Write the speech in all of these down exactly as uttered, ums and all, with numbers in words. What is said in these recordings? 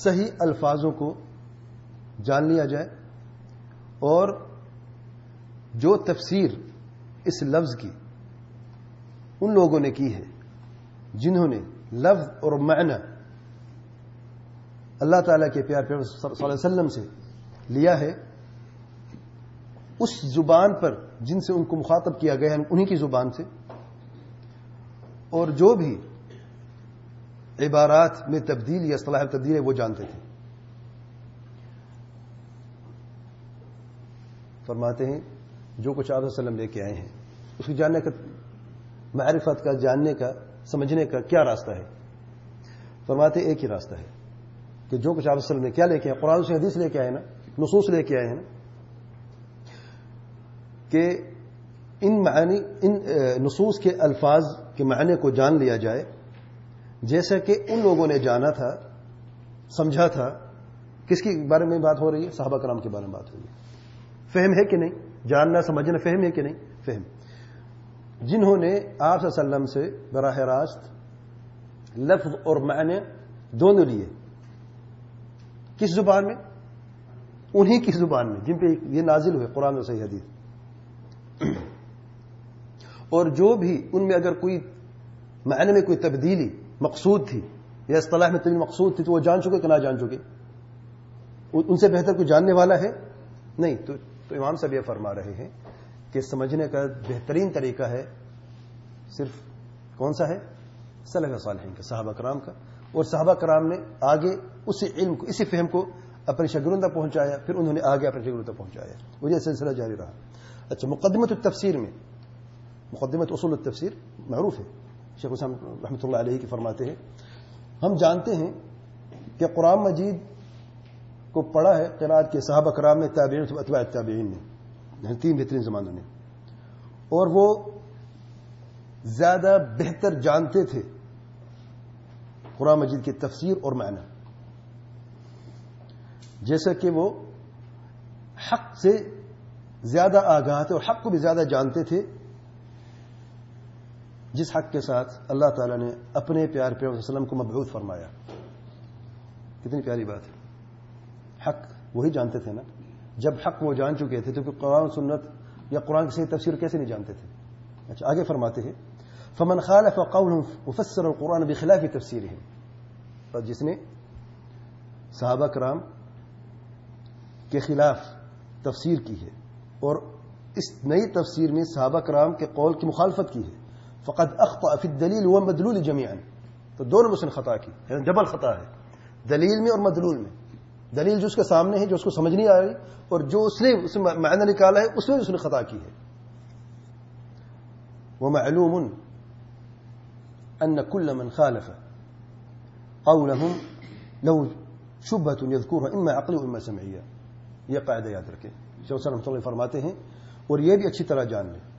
صحیح الفاظوں کو جان لیا جائے اور جو تفسیر اس لفظ کی ان لوگوں نے کی ہے جنہوں نے لفظ اور معنی اللہ تعالیٰ کے پیار پیار صلی اللہ علیہ وسلم سے لیا ہے، اس زبان پر جن سے ان کو مخاطب کیا گیا ہے انہی کی زبان سے، اور جو بھی عبارات میں تبدیل یا اصطلاح تبدیل ہے وہ جانتے تھے. فرماتے ہیں جو کچھ آپ وسلم لے کے آئے ہیں اس کو جاننے کا، معرفت کا، جاننے کا، سمجھنے کا کیا راستہ ہے؟ فرماتے ہیں ایک ہی راستہ ہے کہ جو کچھ آپ وسلم نے کیا لے کے آئے، قرآن سے حدیث لے کے آئے نا، نصوص لے کے آئے ہیں نا، کہ ان معنی ان نصوص کے الفاظ کے معنی کو جان لیا جائے جیسا کہ ان لوگوں نے جانا تھا، سمجھا تھا. کس کے بارے میں بات ہو رہی ہے؟ صحابہ کرام کے بارے میں بات ہو رہی ہے. فہم ہے کہ نہیں؟ جاننا سمجھنا فہم ہے کہ نہیں؟ فہم. جنہوں نے آپ صلی اللہ علیہ وسلم سے براہ راست لفظ اور معنی دونوں لیے، کس زبان میں؟ انہی کی زبان میں جن پہ یہ نازل ہوئے، قرآن اور صحیح حدیث. اور جو بھی ان میں اگر کوئی معنی میں کوئی تبدیلی مقصود تھی یا اصطلاح میں تبدیلی مقصود تھی تو وہ جان چکے کہ نہ جان چکے؟ ان سے بہتر کوئی جاننے والا ہے نہیں. تو تو امام صاحب یہ فرما رہے ہیں کہ سمجھنے کا بہترین طریقہ ہے صرف کون سا ہے؟ سلف صالحین کا، صحابہ کرام کا. اور صحابہ کرام نے آگے اسی علم کو، اسی فہم کو اپنے شاگردوں تک پہنچایا، پھر انہوں نے آگے اپنے شاگردوں تک پہنچایا. وہ یہ سلسلہ جاری رہا. اچھا، مقدمۃ التفسیر میں، مقدمۃ اصول التفسیر معروف ہے، شیخ حسین رحمۃ اللہ علیہ کی فرماتے ہیں ہم جانتے ہیں کہ قرآن مجید کو پڑھا ہے قرات کے صحابہ کرام نے، تابعین و اتباع التابعین نے، یعنی تین بہترین زمانوں نے، اور وہ زیادہ بہتر جانتے تھے قرآن مجید کی تفسیر اور معنی، جیسا کہ وہ حق سے زیادہ آگاہ تھے اور حق کو بھی زیادہ جانتے تھے جس حق کے ساتھ اللہ تعالیٰ نے اپنے پیار پیار وسلم کو مبعوث فرمایا. کتنی پیاری بات ہے. حق وہی جانتے تھے نا. جب حق وہ جان چکے تھے تو کہ قرآن سنت یا قرآن کی صحیح تفسیر کیسے نہیں جانتے تھے؟ اچھا، آگے فرماتے ہیں فمن خالف قولهم وفسر القرآن بخلاف تفسیرهم، اور جس نے صحابہ کرام کے خلاف تفسیر کی ہے اور اس نئی تفسیر میں صحابہ کرام کے قول کی مخالفت کی ہے، فقد اخطأ فی الدلیل والمدلول جميعا، تو دونوں میں اس نے خطا کی، یعنی ڈبل خطا ہے، دلیل میں اور مدلول میں. دلیل جو اس کے سامنے ہے، جو اس کو سمجھ نہیں آ رہی، اور جو اس نے اس میں معنی نکالا ہے اس میں اس نے خطا کی ہے. ومعلوم ان كل من خالف قولهم له شبهة يذكرها اما عقلی و اما سمعیہ. یہ قاعدہ یاد رکھیں، شیخ حسین رحمۃ اللہ فرماتے ہیں، اور یہ بھی اچھی طرح جان لیں،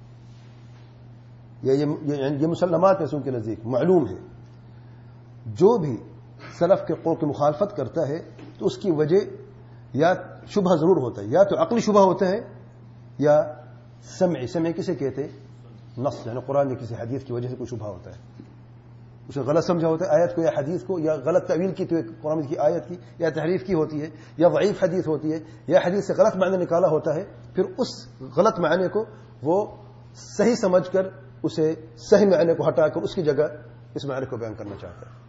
یہ یہ مسلمات میں سے ان کے نزدیک معلوم ہے، جو بھی سلف کے قول کی مخالفت کرتا ہے تو اس کی وجہ یا شبہ ضرور ہوتا ہے، یا تو عقلی شبہ ہوتا ہے یا سمعی. سمعی کسے کہتے ہیں؟ نص، یعنی قرآن کسی حدیث کی وجہ سے کوئی شبہ ہوتا ہے، اسے غلط سمجھا ہوتا ہے آیت کو یا حدیث کو، یا غلط تعویل کی تو قرآن کی آیت کی یا تحریف کی ہوتی ہے، یا ضعیف حدیث ہوتی ہے، یا حدیث سے غلط معنی نکالا ہوتا ہے، پھر اس غلط معنی کو وہ صحیح سمجھ کر اسے صحیح معنی کو ہٹا کر اس کی جگہ اس معنی کو بیان کرنا چاہتا ہے.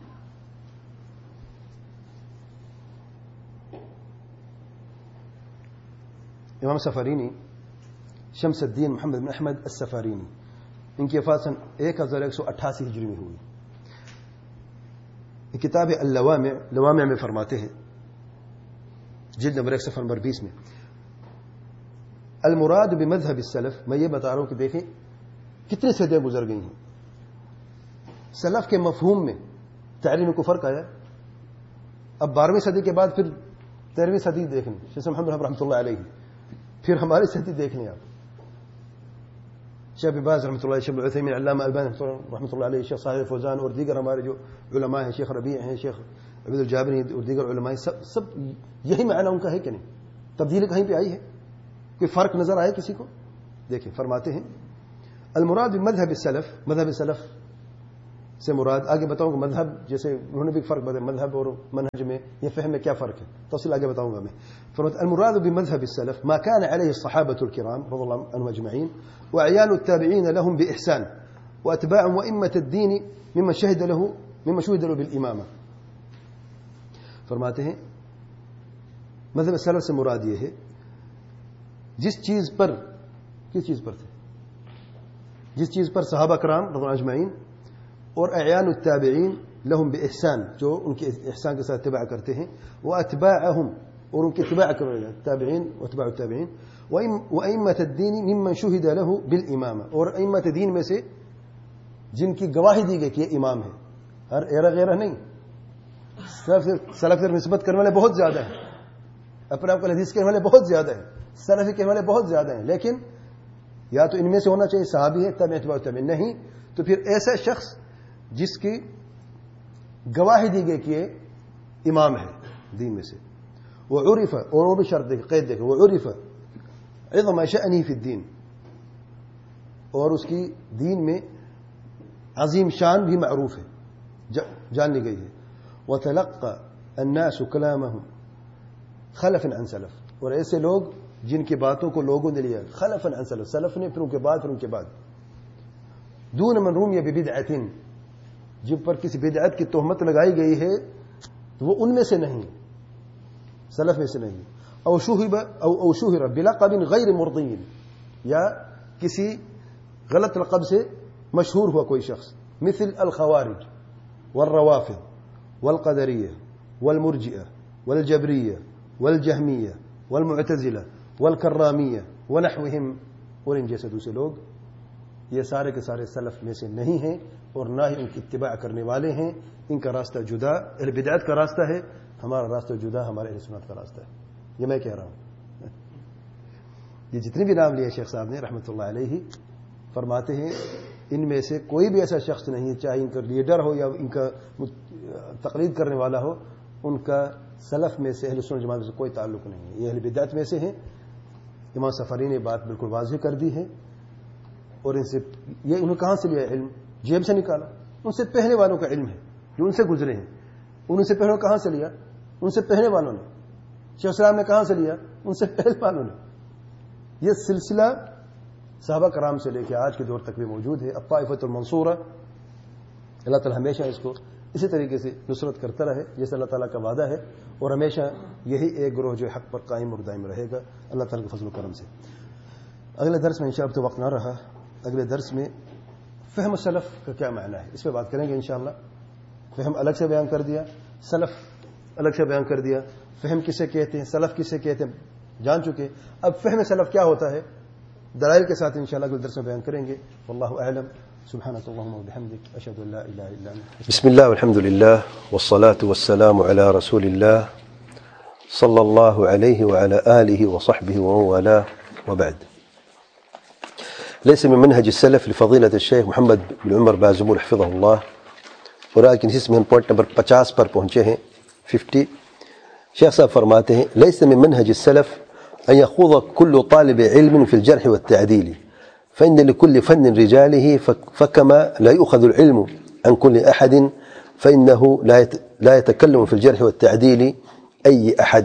امام سفارینی، شمس الدین محمد بن احمد السفارینی، ان کی وفات سن ایک ہزار ایک سو اٹھاسی ہجری میں ہوئی. کتاب اللوامع، لوامع میں فرماتے ہیں جلد نمبر ایک صفحہ نمبر بیس میں، المراد بمذہب السلف، میں یہ بتا رہا ہوں کہ دیکھیں کتنی صدیاں گزر گئی ہیں، سلف کے مفہوم میں تعلیم میں کو فرق آیا. اب بارہویں صدی کے بعد پھر تیرہویں صدی دیکھیں، شیخ محمد رحمۃ اللہ علیہ، پھر ہماری صدی دیکھ لیں آپ، شیخ ابن باز رحمۃ اللہ علیہ، شیخ العثیمین، علامہ البانی رحمۃ اللہ علیہ، شیخ صالح فوزان اور دیگر ہمارے جو علماء ہیں، شیخ ربیع ہیں، شیخ عبید الجابری اور دیگر علماء، سب سب یہی معنی ان کا ہے کہ نہیں؟ تبدیلی کہیں پہ آئی ہے؟ کوئی فرق نظر آئے کسی کو؟ دیکھیں فرماتے ہیں المراد بمذہب السلف، مذہب سلف سے مراد آگے بتاؤں گا مذہب، جیسے انہوں نے بھی فرق بتایا مذہب اور منہج میں یا فہم میں کیا فرق ہے، تفصیل آگے بتاؤں گا میں. فرماتے المراد بمذهب السلف ما كان عليه الصحابة الكرام رضي الله عنهم أجمعين وأعيان التابعين لهم بإحسان وأتباعهم وإمة الدين مما شهد له مما شهد له بالإمامة. فرماتے ہیں مذہب السلف سے مراد یہ ہے جس چیز پر کس چیز پر تھے جس چیز پر صحابہ کرام رضی اللہ اجمعین اور اعیان التابعین لهم باحسان جو ان کے احسان کے ساتھ اتباع کرتے ہیں، واتباعهم اور ان کی اتباع کرنے والے تابعین واتباع التابعین، وائمۃ الدین ممن شهد له بالامامہ، اور ائمۃ دین میں سے جن کی گواہی دی گئی کہ یہ امام ہے. ہر ایرا غیرہ نہیں، سلف سے نسبت کرنے والے بہت زیادہ ہیں، اپنے آپ کو حدیث کہنے والے بہت زیادہ ہیں، سلفی کہنے والے بہت زیادہ ہیں، لیکن یا تو ان میں سے ہونا چاہیے صحابی ہے تابعین اتباع التابعین، نہیں تو پھر ایسا شخص جس کی گواہی دی گئی کہ یہ امام ہے دین میں سے. وعرف، اور وہ بھی شرط دیکھے قید دیکھے، وعرف عظم شأنه فی الدین، اور اس کی دین میں عظیم شان بھی معروف ہے، جان لی گئی ہے. وتلقى الناس كلامهم خلفا عن سلف، اور ایسے لوگ جن کی باتوں کو لوگوں نے لیا خلفا عن سلف، سلف نے پھر ان کے بعد پھر ان کے بعد. دون من رمی ببدعۃ، جن پر کسی بدعت کی تہمت لگائی گئی ہے تو وہ ان میں سے نہیں، سلف میں سے نہیں. او شہب او او شہر بلقب غیر مرضی، یا کسی غلط لقب سے مشہور ہوا کوئی شخص، مثل الخوارج والروافض والقدریہ والمرجئہ والجبریہ والجہمیہ والمعتزلہ والکرامیہ ونحوہم، اور ان جیسے دوسرے لوگ. یہ سارے کے سارے سلف میں سے نہیں ہیں اور نہ ہی ان کی اتباع کرنے والے ہیں. ان کا راستہ جدا اہل بدعت کا راستہ ہے، ہمارا راستہ جدا ہمارے اہل سنت کا راستہ ہے. یہ میں کہہ رہا ہوں. یہ جتنے بھی نام لیے شیخ صاحب نے رحمۃ اللہ علیہ، فرماتے ہیں ان میں سے کوئی بھی ایسا شخص نہیں، چاہے ان کا لیڈر ہو یا ان کا تقلید کرنے والا ہو، ان کا سلف میں سے اہل سنت جماعت سے کوئی تعلق نہیں ہے. یہ اہل بدعت میں سے ہیں. امام سفری نے بات بالکل واضح کر دی ہے. اور ان سے یہ انہوں کہاں سے لیا علم؟ جیب سے نکالا. ان سے پہلے والوں کا علم ہے جو ان سے گزرے ہیں. ان سے پہلے کہاں سے لیا؟ ان سے پہلے والوں نے. شیخ الاسلام نے کہاں سے لیا؟ ان سے پہلے والوں نے. یہ سلسلہ صحابہ کرام سے لے کے آج کے دور تک بھی موجود ہے. الطائفۃ المنصورہ، اللہ تعالیٰ ہمیشہ اس کو اسی طریقے سے نصرت کرتا رہے جیسے اللہ تعالیٰ کا وعدہ ہے، اور ہمیشہ یہی ایک گروہ جو حق پر قائم اور دائم رہے گا اللہ تعالیٰ کے فضل و کرم سے. اگلے درس میں انشاءاللہ تو وقت نہ رہا، اگلے درس میں فہم سلف کا کیا معنی ہے اس پہ بات کریں گے انشاءاللہ. فہم الگ سے بیان کر دیا، سلف الگ سے بیان کر دیا. فہم کسے کہتے ہیں، سلف کسے کہتے ہیں جان چکے. اب فہم سلف کیا ہوتا ہے دلائل کے ساتھ انشاءاللہ اگلے درس میں بیان کریں گے. واللہ اعلم. سبحانك اللهم وبحمدك اشهد ان لا اله الا انت. بسم الله والحمد لله والصلاة والسلام على رسول الله صلى الله عليه وعلى آله وصحبه ومن والاه وبعد. ليس من منهج السلف لفضيلة الشيخ محمد بن عمر بازمول حفظه الله، اور آج کی نشست میں ہم پوائنٹ نمبر پچاس پر پہنچے ہیں، ففٹی. شیخ صاحب فرماتے ہیں ليس من منهج السلف أن يخوض كل طالب علم في الجرح والتعديل، فإن لكل فن رجاله، فكما لا يؤخذ العلم عن كل أحد فإنه لا يتكلم في الجرح والتعديل أي أحد.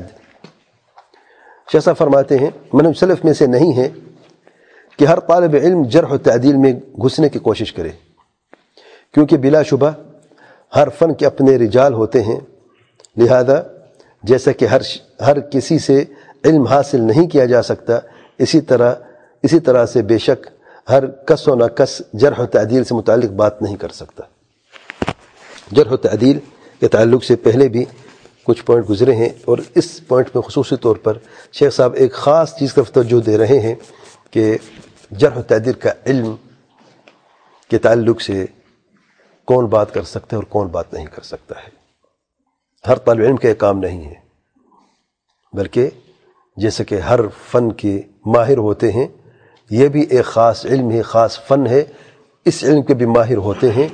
شیخ صاحب فرماتے ہیں منہج سلف میں سے نہیں ہے کہ ہر طالب علم جرح و تعدیل میں گھسنے کی کوشش کرے، کیونکہ بلا شبہ ہر فن کے اپنے رجال ہوتے ہیں. لہذا جیسا کہ ہر ہر کسی سے علم حاصل نہیں کیا جا سکتا، اسی طرح اسی طرح سے بے شک ہر کس و نہ کس جرح و تعدیل سے متعلق بات نہیں کر سکتا. جرح و تعدیل کے تعلق سے پہلے بھی کچھ پوائنٹ گزرے ہیں، اور اس پوائنٹ میں خصوصی طور پر شیخ صاحب ایک خاص چیز کا توجہ دے رہے ہیں کہ جرح و تعدیل کا علم کے تعلق سے کون بات کر سکتا ہے اور کون بات نہیں کر سکتا ہے. ہر طالب علم کا یہ کام نہیں ہے، بلکہ جیسے کہ ہر فن کے ماہر ہوتے ہیں، یہ بھی ایک خاص علم ہے، خاص فن ہے. اس علم کے بھی ماہر ہوتے ہیں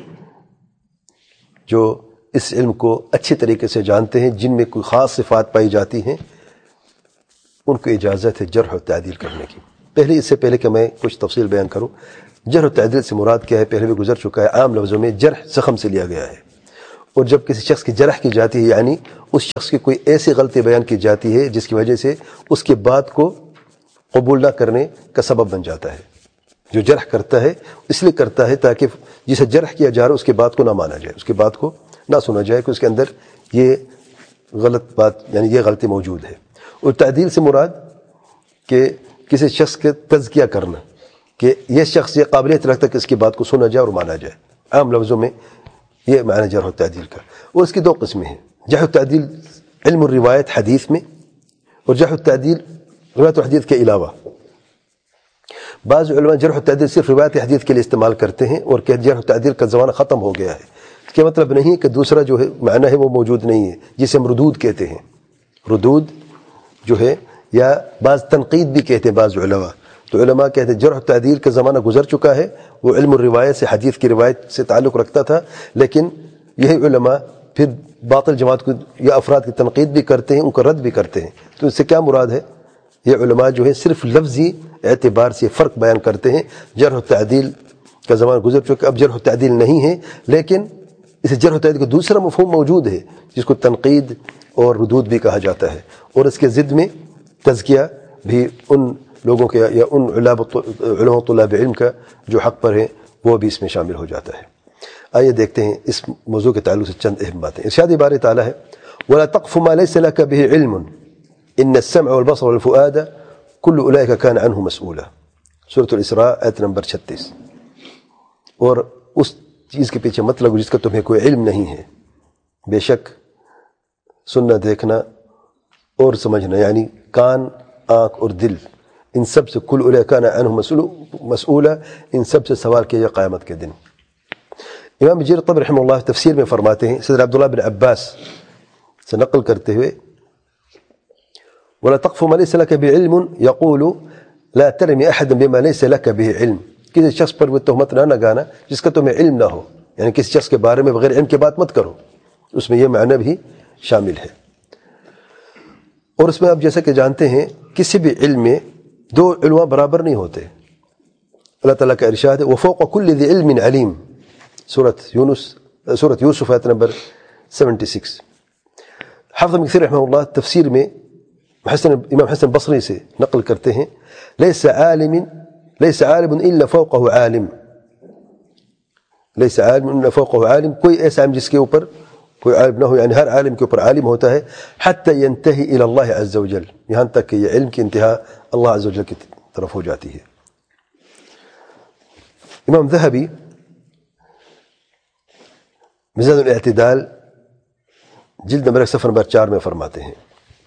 جو اس علم کو اچھی طریقے سے جانتے ہیں، جن میں کوئی خاص صفات پائی جاتی ہیں، ان کو اجازت ہے جرح و تعدیل کرنے کی. پہلے اس سے پہلے کہ میں کچھ تفصیل بیان کروں، جرح و تعدیل سے مراد کیا ہے پہلے بھی گزر چکا ہے. عام لفظوں میں جرح زخم سے لیا گیا ہے، اور جب کسی شخص کی جرح کی جاتی ہے یعنی اس شخص کی کوئی ایسی غلطی بیان کی جاتی ہے جس کی وجہ سے اس کی بات کو قبول نہ کرنے کا سبب بن جاتا ہے. جو جرح کرتا ہے اس لیے کرتا ہے تاکہ جسے جرح کیا جا رہا ہے اس کی بات کو نہ مانا جائے، اس کی بات کو نہ سنا جائے کہ اس کے اندر یہ غلط بات یعنی یہ غلطی موجود ہے. اور تعدیل سے مراد کہ کسی شخص کے تزکیہ کرنا، کہ یہ شخص یہ قابلیت رکھتا ہے کہ اس کی بات کو سنا جائے اور مانا جائے. عام لفظوں میں یہ معنی جرح و تعدیل کا. اور اس کی دو قسمیں ہیں، جرح و تعدیل علم الروایت حدیث میں، اور جرح و تعدیل روایت و حدیث کے علاوہ. بعض علماء جرح و تعدیل صرف روایت حدیث کے لیے استعمال کرتے ہیں اور کہ جرح و تعدیل کا زمانہ ختم ہو گیا ہے. اس کا مطلب نہیں کہ دوسرا جو ہے معنی ہے وہ موجود نہیں ہے، جسے ہم ردود کہتے ہیں. ردود جو ہے یا بعض تنقید بھی کہتے ہیں بعض علماء. تو علماء کہتے ہیں جرح و تعدیل کا زمانہ گزر چکا ہے، وہ علم الروایت سے حدیث کی روایت سے تعلق رکھتا تھا، لیکن یہی علماء پھر باطل جماعت کو یا افراد کی تنقید بھی کرتے ہیں، ان کو رد بھی کرتے ہیں. تو اس سے کیا مراد ہے؟ یہ علماء جو ہے صرف لفظی اعتبار سے فرق بیان کرتے ہیں. جرح و تعدیل کا زمانہ گزر چکا، اب جرح و تعدیل نہیں ہے، لیکن اسے جرح و تعدیل کا دوسرا مفہوم موجود ہے جس کو تنقید اور ردود بھی کہا جاتا ہے. اور اس کے ضد میں تزکیہ بھی ان لوگوں کے یا ان علماء طلاب علم کا جو حق پر ہیں وہ بھی اس میں شامل ہو جاتا ہے. آئیے دیکھتے ہیں اس موضوع کے تعلق سے چند اہم باتیں. ارشاد باری تعالیٰ ہے وَلَا تَقْفُ مَا لَيْسَ لَكَ بِهِ عِلْمٌ إِنَّ السَّمْعَ وَالْبَصَرَ وَالْفُؤَادَ كُلُّ أُولَئِكَ كَانَ عَنْهُ مسؤولا. سورۃ الاسراء آیت نمبر چھتیس. اور اس چیز کے پیچھے مطلب جس کا تمہیں کوئی علم نہیں ہے، بے شک سننا، دیکھنا اور سمجھنا یعنی کان، آنکھ اور دل، ان سب سے کل اولئک کان عنہ مسئولا، ان سب سے سوال کیا جائے قیامت کے دن. امام جریر طبری رحمہ اللہ تفسیر میں فرماتے ہیں، صدر عبداللہ بن عباس سے نقل کرتے ہوئے وَلَا تَقْفُ مَا لَيْسَ لَكَ بِعِلْمٌ يَقُولُ لَا تَرْمِ أَحَدًا بِمَا لَيْسَ لَكَ بِهِ علم. کسی شخص پر وہ تہمت نہ لگانا جس کا تمہیں علم نہ ہو، یعنی کسی شخص کے بارے میں بغیر علم کے بات مت کرو. اس میں یہ معنی بھی شامل ہے. اور اس میں آپ جیسا کہ جانتے ہیں کسی بھی علم میں دو علماء برابر نہیں ہوتے. اللہ تعالیٰ کا ارشاد ہے وَفَوْقَ كُلِّ ذِي عِلْمٍ عَلِيمٍ، سورۃ یونس سورۃ یوسف آیت نمبر چھہتر. حافظ ابن کثیر رحمہ اللہ تفسیر میں حسن امام حسن بصری سے نقل کرتے ہیں لَيْسَ عَالِمٍ لَيْسَ عَالِمٌ إِلَّا فَوْقَهُ عَالِمٌ. لَيْسَ عَالِمٌ إِلَّا فَوْقَهُ عَالِمٌ، کوئی ایسا عالم جس کے اوپر کوئی عالم نہ ہو، یعنی ہر عالم کے اوپر عالم ہوتا ہے. حتی ینتہی الی اللہ عز وجل، یہاں تک کہ یہ علم کی انتہا اللہ عز وجل کی طرف ہو جاتی ہے. امام ذہبی میزان الاعتدال جلد نمبر صفحہ نمبر چار میں فرماتے ہیں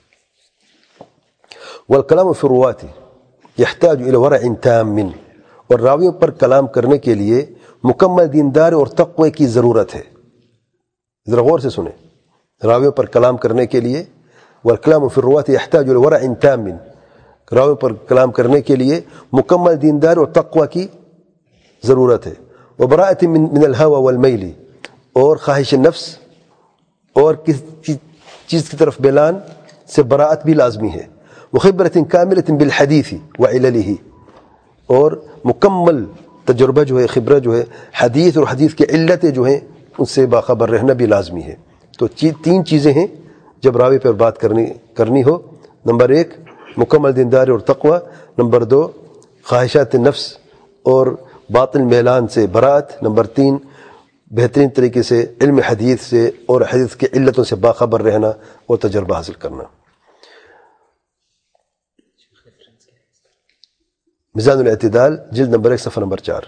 والکلام فی الرواۃ یحتاج الی ورع تام، اور راویوں پر کلام کرنے کے لیے مکمل دیندار اور تقوی کی ضرورت ہے. ذرا غور سے سنیں، راویوں پر کلام کرنے کے لیے والکلام فی الرواۃ یحتاج الی ورع تام، راویوں پر کلام کرنے کے لیے مکمل دیندار اور تقوی کی ضرورت ہے. وبراءۃ من من الہوى والمیل، اور خواہش نفس اور کسی چیز کی طرف بیلان سے براءت بھی لازمی ہے. وخبرۃ کاملۃ بالحدیث وعللہ، اور مکمل تجربہ جو ہے، خبرہ جو ہے حدیث اور حدیث کی علتیں جو ہیں ان سے باخبر رہنا بھی لازمی ہے. تو تین چیزیں ہیں جب راوی پر بات کرنی کرنی ہو. نمبر ایک مکمل دینداری اور تقوی، نمبر دو خواہشات نفس اور باطن میلان سے براءت، نمبر تین بہترین طریقے سے علم حدیث سے اور حدیث کی علتوں سے باخبر رہنا اور تجربہ حاصل کرنا. میزان الاعتدال جلد نمبر ایک صفحہ نمبر چار.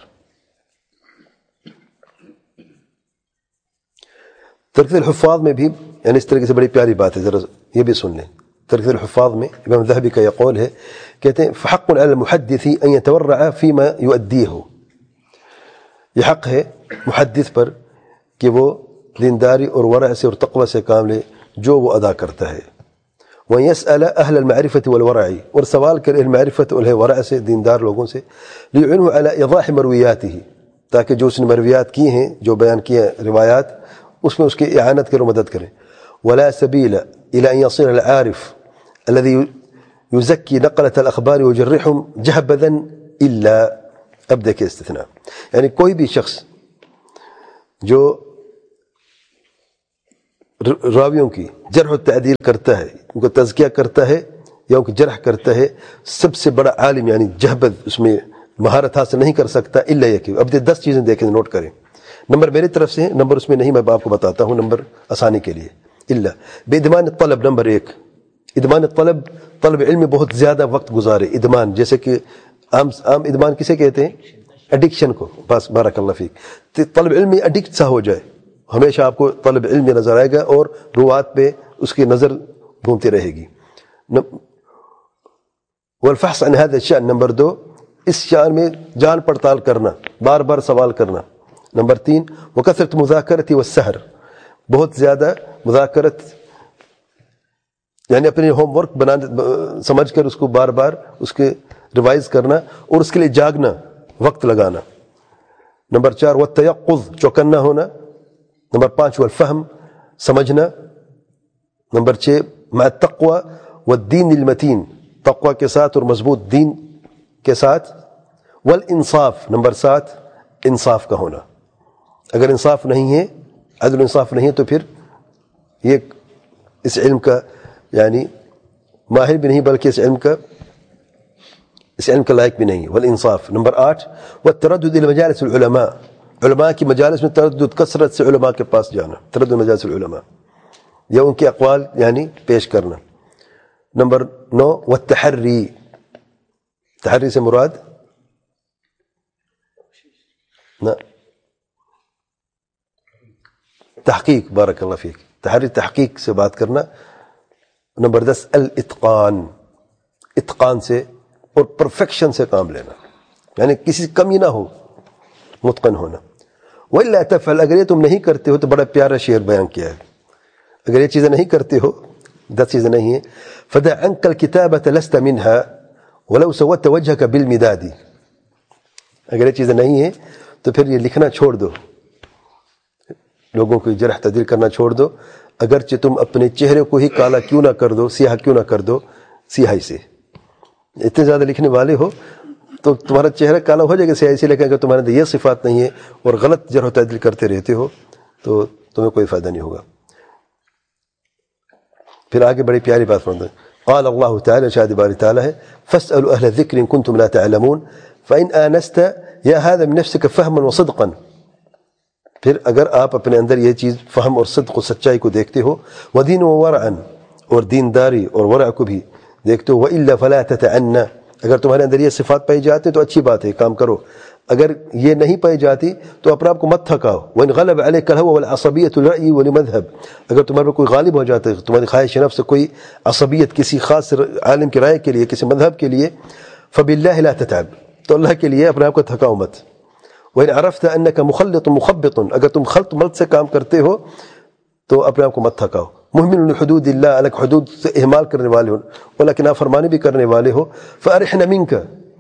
ترکیز الحفاظ میں بھی یعنی اس طریقے سے بڑی پیاری بات ہے، ذرا یہ بھی سن لیں. ترکیز الحفاظ میں امام ذہبی کا یہ قول ہے، کہتے ہیں فحق علی المحدث ان يتورع فيما يؤديه، یہ حق ہے محدث پر کہ وہ دینداری اور ورع سے اور تقوی سے کام لے جو وہ ادا کرتا ہے. وَيَسْأَلَ أَهْلَ الْمَعْرِفَةِ وَالْوَرَعِ، اور سوال کرے اہل معرفت اور ورع سے، دیندار لوگوں سے. لِيُعِنْهُ عَلَى إِيضَاحِ مَرْوِيَاتِهِ، تاکہ جو اس نے مرویات کی ہیں، جو بیان کیے ہیں روایات، اس میں اس کی اعانت کرے، مدد کرے. وَلَا سَبِيلَ إِلَى أَن يَصِيرَ الْعَارِفُ الَّذِي يزكي نقلة الأخبار ويجرحهم جهبذا إلا ابدا کے استثناء، یعنی کوئی بھی شخص جو راویوں کی جرح و تعدیل کرتا ہے، ان کو تزکیہ کرتا ہے یا ان کی جرح کرتا ہے، سب سے بڑا عالم یعنی جہبذ اس میں مہارت حاصل نہیں کر سکتا الا یہ کہ اب دس چیزیں دیکھیں نوٹ کریں. نمبر میری طرف سے ہے، نمبر اس میں نہیں، میں آپ کو بتاتا ہوں نمبر آسانی کے لیے. الا بادمان الطلب، نمبر ایک ادمان الطلب، طلب علم میں بہت زیادہ وقت گزارے. ادمان جیسے کہ عام عام ادمان کسے کہتے ہیں؟ ایڈکشن کو. بس بارک اللہ فیک. طلب علم میں ایڈکٹ سا ہو جائے، ہمیشہ آپ کو طلب علم میں نظر آئے گا اور روات پہ اس کی نظر گھومتی رہے گی. والفحص عن هذا الشأن، نمبر دو اس شان میں جان پڑتال کرنا، بار بار سوال کرنا. نمبر تین وکثرت مذاکرتی والسحر، بہت زیادہ مذاکرت یعنی اپنے ہوم ورک بنا سمجھ کر اس کو بار بار اس کے ریوائز کرنا اور اس کے لیے جاگنا، وقت لگانا. نمبر چار والتیقظ، چوکنا ہونا. نمبر پانچ والفہم، سمجھنا. نمبر چھ مع التقوی والدین المتین، تقوی کے ساتھ اور مضبوط دین کے ساتھ. والانصاف، نمبر سات انصاف کا ہونا. اگر انصاف نہیں ہے، عدل انصاف نہیں ہے تو پھر یہ اس علم کا یعنی ماہر بھی نہیں بلکہ اس علم کا اس علم کا لائق بھی نہیں. والانصاف. نمبر آٹھ والتردد الى مجالس العلماء، علماء کی مجالس میں تردد، کثرت سے علماء کے پاس جانا. تردد مجالس العلماء یا ان کے اقوال یعنی پیش کرنا. نمبر نو والتحری، تحری سے مراد نہ تحقیق، بارک اللہ فیک، تحری تحقیق سے بات کرنا. نمبر دس الاتقان، اتقان سے اور پرفیکشن سے کام لینا، یعنی کسی کمی نہ ہو، متقن ہونا. وَإِلَّا تَفْعَلْ، اگر یہ تم نہیں کرتے ہو تو بڑا پیارا شعر بیان کیا ہے. اگر یہ چیزیں نہیں کرتے ہو، دس چیزیں نہیں ہیں. فَدَعْ عَنْكَ الْكِتَابَةَ لَسْتَ مِنْهَا وَلَوْ سَوَّدْتَ وَجْهَكَ بِالْمِدَادِ. اگر یہ چیزیں نہیں ہیں تو پھر یہ لکھنا چھوڑ دو، لوگوں کو جرح تعدیل کرنا چھوڑ دو، اگرچہ تم اپنے چہرے کو ہی کالا کیوں نہ کر دو، سیاہ کیوں نہ کر دو سیاہی سے. اتنے زیادہ لکھنے والے ہو تو تمہارا چہرہ کالا ہو جائے گا سیاہی سے، لیکن اگر تمہارے اندر یہ صفات نہیں ہے اور غلط جرح تعدیل کرتے رہتے ہو تو تمہیں کوئی فائدہ نہیں ہوگا. پھر آگے بڑی پیاری بات فرماتے ہیں. قال اللہ تعالی، شاہد باری تعالی ہے، فاسألوا اہل الذکر ان کنتم لا تعلمون فإن آنست یا هذا من نفسك فهما وصدقا. پھر اگر آپ اپنے اندر یہ چیز فہم اور صدق و سچائی کو دیکھتے ہو، ودین و ورعا، اور دینداری اور ورع کو بھی دیکھتے ہو، وإلا فلا تتعنى، اگر تمہارے اندر یہ صفات پائی جاتی تو اچھی بات ہے، کام کرو. اگر یہ نہیں پائی جاتی تو اپنے آپ کو مت تھکاؤ. وإن غلب عليك الهوى والعصبية للرأي ولمذهب، اگر تمہارے پر کوئی غالب ہو جاتا ہے، تمہاری خواہش نفس سے کوئی عصبیت کسی خاص عالم کی رائے کے لیے، کسی مذہب کے لیے، فبالله لا تتعب، تو اللہ کے لیے اپنے آپ کو تھکاؤ مت. وإن عرفت أنك مخلط مخبط، اگر تم خلط ملط سے کام کرتے ہو تو اپنے آپ کو مت تھکاؤ. مہمل لحدود اللہ، الگ حدود سے اہمال کرنے والے ہو، ولیکن نافرمانی بھی کرنے والے ہو. فأرحنا منك،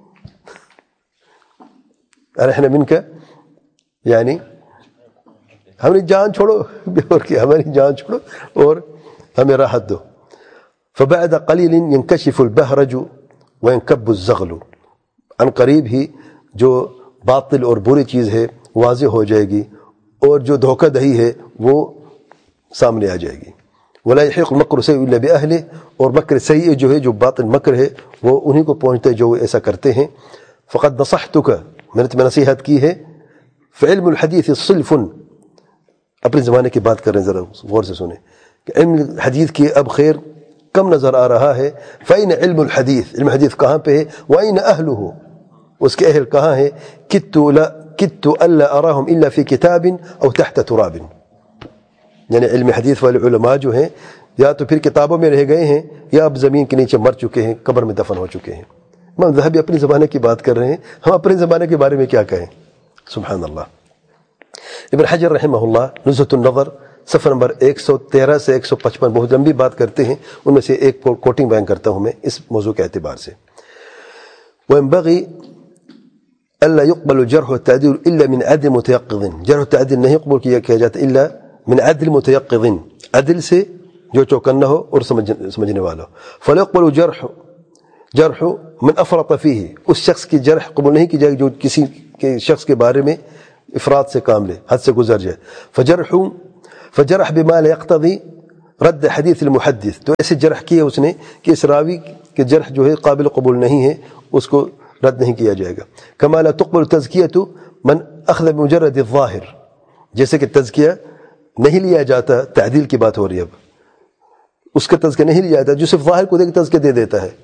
ارحنا منك یعنی ہماری جان چھوڑو، اور کیا ہماری جان چھوڑو اور ہمیں راحت دو. فبعد قلیل ينکشف البہرج وينکب الزغل، ان قریب ہی جو باطل اور بری چیز ہے واضح ہو جائے گی اور جو دھوکہ دہی ہے وہ سامنے آ جائے گی. ولا يحيق المكر سيء الا باهله، اور مکر سیء جو ہے، جو باطل مکر ہے، وہ انہی کو پہنچتا ہے جو ایسا کرتے ہیں. فقد نصحتك، میں نے تمہیں نصیحت کی ہے. فعلم الحدیث صلف، اپنے زمانے کی بات کر رہے ہیں، ذرا غور سے سنیں کہ علم حدیث کی اب خیر کم نظر آ رہا ہے. فأين علم الحدیث، علم حدیث کہاں پہ ہے؟ وأين أهله، اس کے اہل کہاں ہیں؟ کدت لا کدت الا اراهم الا في كتاب او تحت تراب، یعنی علم حدیث والے علماء جو ہیں یا تو پھر کتابوں میں رہ گئے ہیں یا اب زمین کے نیچے مر چکے ہیں، قبر میں دفن ہو چکے ہیں. امام ذہبی اپنے زمانے کی بات کر رہے ہیں، ہم اپنے زمانے کے بارے میں کیا کہیں؟ سبحان اللہ. ابن حجر رحمہ اللہ نزہۃ النظر صفحہ نمبر ایک سو تیرہ سے ایک سو پچپن بہت لمبی بات کرتے ہیں، ان میں سے ایک کوٹنگ بیان کرتا ہوں میں اس موضوع کے اعتبار سے. وينبغي الا يقبل الجرح والتعديل الا من عدل متيقظ، جرح والتعديل نہیں قبول کیا جاتا الا من عدل متيقظ، عدل سے جو چوکنا ہو اور سمجھنے والا ہو. فلا يقبل جرح جرح من افرط فيه، اس شخص کی جرح قبول نہیں کی جائے گی جو کسی کے شخص کے بارے میں افراد سے کام لے، حد سے گزر جائے. فجرح فجرح بما لا يقتضي رد حدیث المحدث، تو ایسے جرح کیے اس نے کہ اس راوی کے جرح جو ہے قابل قبول نہیں ہے، اس کو رد نہیں کیا جائے گا. كما لا تقبل تزکیۃ من اخذ بمجرد الظاہر، جیسے کہ تزکیہ نہیں لیا جاتا، تعدیل کی بات ہو رہی ہے، اب اس کا تزکیہ نہیں لیا جاتا جو صرف ظاہر کو دیکھ کے تزکیہ دے دیتا ہے.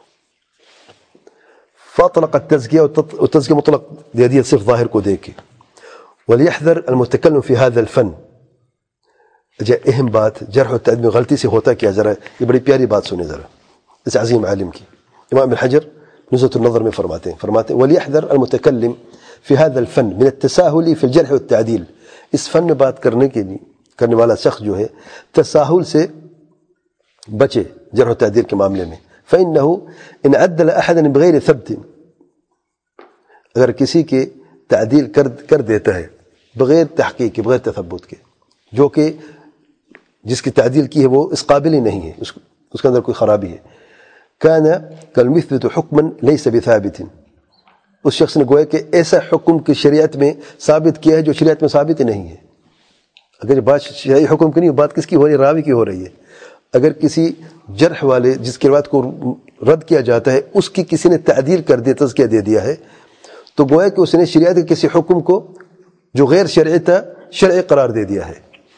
فاطلق التزکیہ، اور تزکیہ مطلق دے دیا صرف ظاہر کو دیکھ کے. وليحذر المتکلم فی هذا الفن، جو اہم بات جرح و تعدیل میں غلطی سے ہوتا کیا، ذرا یہ بڑی پیاری بات سنیں ذرا اس عظیم عالم کی. امام الحجر نزهة النظر میں فرماتے ہیں فرماتے ہیں وليحذر المتکلم فی هذا الفن من التساہل فی الجرح والتعدیل، اس فن میں بات کرنے کے لیے کرنے والا شخص جو ہے تساہل سے بچے جرح و تعدیل کے معاملے میں. فإنه إن عدل أحدا بغیر ثبت، اگر کسی کے تعدیل کر کر دیتا ہے بغیر تحقیق کے، بغیر تثبت کے، جو کہ جس کی تعدیل کی ہے وہ اس قابل ہی نہیں ہے، اس اس کے اندر کوئی خرابی ہے. كان كالمثبت حكما ليس بثابت، اس شخص نے گویا کہ ایسا حکم کی شریعت میں ثابت کیا ہے جو شریعت میں ثابت ہی نہیں ہے. اگر بات شرعی حکم کی نہیں، بات کس کی ہو رہی ہے؟ راوی کی ہو رہی ہے. اگر کسی جرح والے جس کی روایت کو رد کیا جاتا ہے اس کی کسی نے تعدیل کر دیا، تزکیہ دے دیا ہے، تو گویا کہ اس نے شریعت کے کسی حکم کو جو غیر شرعی تھا شرعی قرار دے دیا ہے.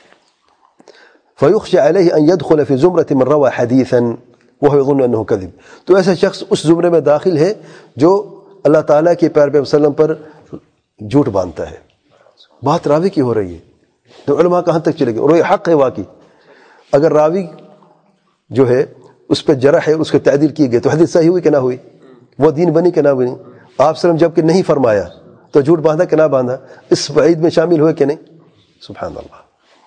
فيخشى عليه أن يدخل في زمرة من روى حديثا وهو يظن أنه كذب، تو ایسا شخص اس زمرے میں داخل ہے جو اللہ تعالیٰ کے پیارے پیغمبر صلی اللہ علیہ وسلم پر جھوٹ باندھتا ہے. بات راوی کی ہو رہی ہے تو علماء کہاں تک چلے گئے؟ اور یہ حق ہے واقعی، اگر راوی جو ہے اس پہ جرح ہے، اس کو تعدیل کی گئی تو حدیث صحیح ہوئی کہ نہ ہوئی؟ وہ دین بنی کہ نہ بنی؟ آپ صلی اللہ علیہ وسلم جب کہ نہیں فرمایا تو جھوٹ باندھا کہ نہ باندھا؟ اس وعید میں شامل ہوئے کہ نہیں؟ سبحان اللہ.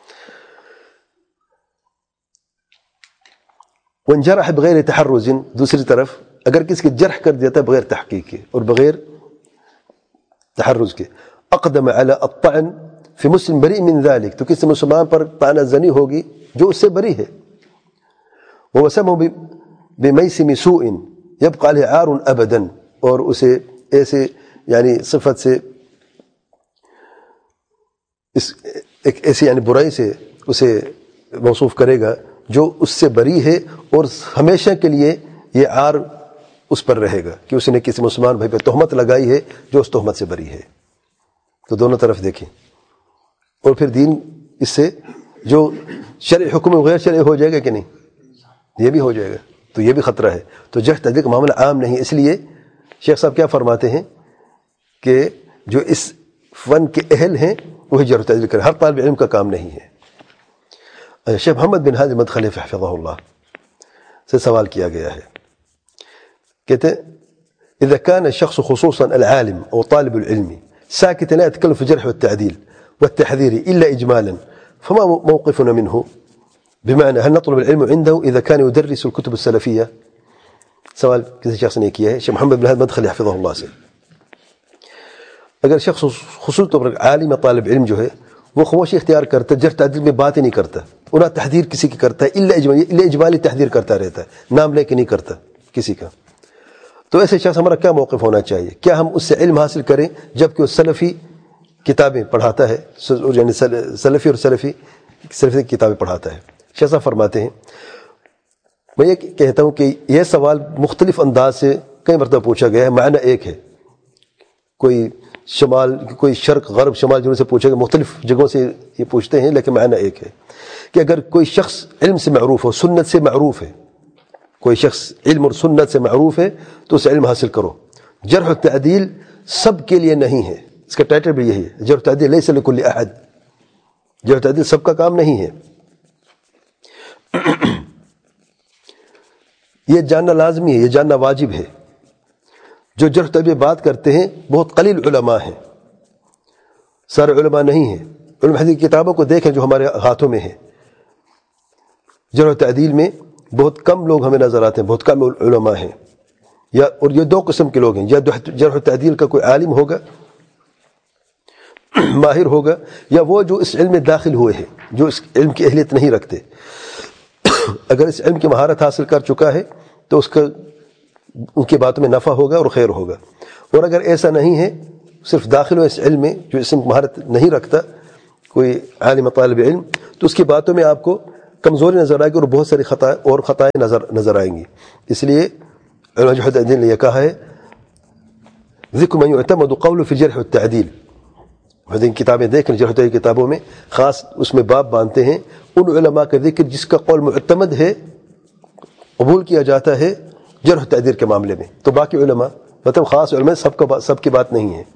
وانجرح بغیر تحرز، دوسری طرف اگر کسی کے جرح کر دیتا ہے بغیر تحقیق کے اور بغیر تحرز کے، اقدم علی الطعن فی مسلم بری من ذلك، تو کسی مسلمان پر طعنہ زنی ہوگی جو اس سے بری ہے. ووسمه بمیسم سوء يبقى عليه عار ابدا، اور اسے ایسے یعنی صفت سے اس ایک ایسی یعنی برائی سے اسے موصوف کرے گا جو اس سے بری ہے، اور ہمیشہ کے لیے یہ عار اس پر رہے گا کہ اس نے کسی مسلمان بھائی پہ تہمت لگائی ہے جو اس تہمت سے بری ہے. تو دونوں طرف دیکھیں. اور پھر دین اس سے جو شرعی حکم غیر شرعی ہو جائے گا کہ نہیں؟ یہ بھی ہو جائے گا، تو یہ بھی خطرہ ہے. تو جرح تعدیل کا معاملہ عام نہیں، اس لیے شیخ صاحب کیا فرماتے ہیں کہ جو اس فن کے اہل ہیں وہی جرح تعدیل کرے، ہر طالب علم کا کام نہیں ہے. شیخ محمد بن ہادی مدخلی حفظہ اللہ سے سوال کیا گیا ہے، کہتے ہیں اذا كان الشخص خصوصا العالم او طالب العلم ساكتا لا يتكلم في الجرح والتعديل والتحذير الا اجمالا فما موقفنا منه؟ بمعنى هل نطلب العلم عنده اذا كان يدرس الكتب السلفيه؟ سوال کسی شخص نے کیا ہے شیخ محمد بن ہادی مدخلی حفظہ اللہ سے. اگر شخص خصوص طور پر عالم طالب علم جو ہے وہ خاموشی اختیار کرتا ہے، جرح تعدیل میں بات ہی نہیں کرتا، اور تحذیر کسی کی کرتا ہے الا اجمالی الا اجمالی تحذیر کرتا رہتا ہے، نام لے کے نہیں کرتا کسی کا، تو ایسے شخص ہمارا کیا موقف ہونا چاہیے؟ کیا ہم اس سے علم حاصل کریں جبکہ وہ سلفی کتابیں پڑھاتا ہے، یعنی سلفی اور سلفی سلفی کتابیں پڑھاتا ہے؟ شیخ صاحب فرماتے ہیں میں یہ کہتا ہوں کہ یہ سوال مختلف انداز سے کئی مرتبہ پوچھا گیا ہے، معنی ایک ہے. کوئی شمال کوئی شرق غرب شمال جنوب سے پوچھا گیا، مختلف جگہوں سے یہ پوچھتے ہیں، لیکن معنی ایک ہے کہ اگر کوئی شخص علم سے معروف ہو، سنت سے معروف ہے، کوئی شخص علم اور سنت سے معروف ہے تو اسے علم حاصل کرو. جرح و تعدیل سب کے لیے نہیں ہے، اس کا ٹائٹل بھی یہی ہے، جرح و تعدیل لیس لکل احد، جرح و تعدیل سب کا کام نہیں ہے. یہ جاننا لازمی ہے، یہ جاننا واجب ہے. جو جرح و تعدیل بات کرتے ہیں بہت قلیل علماء ہیں، سارے علماء نہیں ہیں. علم حدیث کی کتابوں کو دیکھیں جو ہمارے ہاتھوں میں ہیں، جرح و تعدیل میں بہت کم لوگ ہمیں نظر آتے ہیں، بہت کم علماء ہیں. یا اور یہ دو قسم کے لوگ ہیں، یا جرح و تعدیل کا کوئی عالم ہوگا ماہر ہوگا، یا وہ جو اس علم میں داخل ہوئے ہیں، جو اس علم کی اہلیت نہیں رکھتے. اگر اس علم کی مہارت حاصل کر چکا ہے تو اس کا ان کی باتوں میں نفع ہوگا اور خیر ہوگا. اور اگر ایسا نہیں ہے، صرف داخل ہو اس علم میں جو اس میں مہارت نہیں رکھتا کوئی عالم طالب علم، تو اس کی باتوں میں آپ کو کمزوری نظر آئے گی اور بہت ساری خطا اور خطائیں نظر نظر آئیں گی. اس لیے علماء جرح والتعدیل نے یہ کہا ہے ذکر من یعتمد قول فی الجرح والتعدیل. ان کتابیں دیکھیں جرح والتعدیل کتابوں میں خاص اس میں باب باندھتے ہیں ان علماء کا ذکر جس کا قول معتمد ہے، قبول کیا جاتا ہے جرح والتعدیل کے معاملے میں. تو باقی علماء مطلب خاص علماء سب کا سب کی بات نہیں ہے.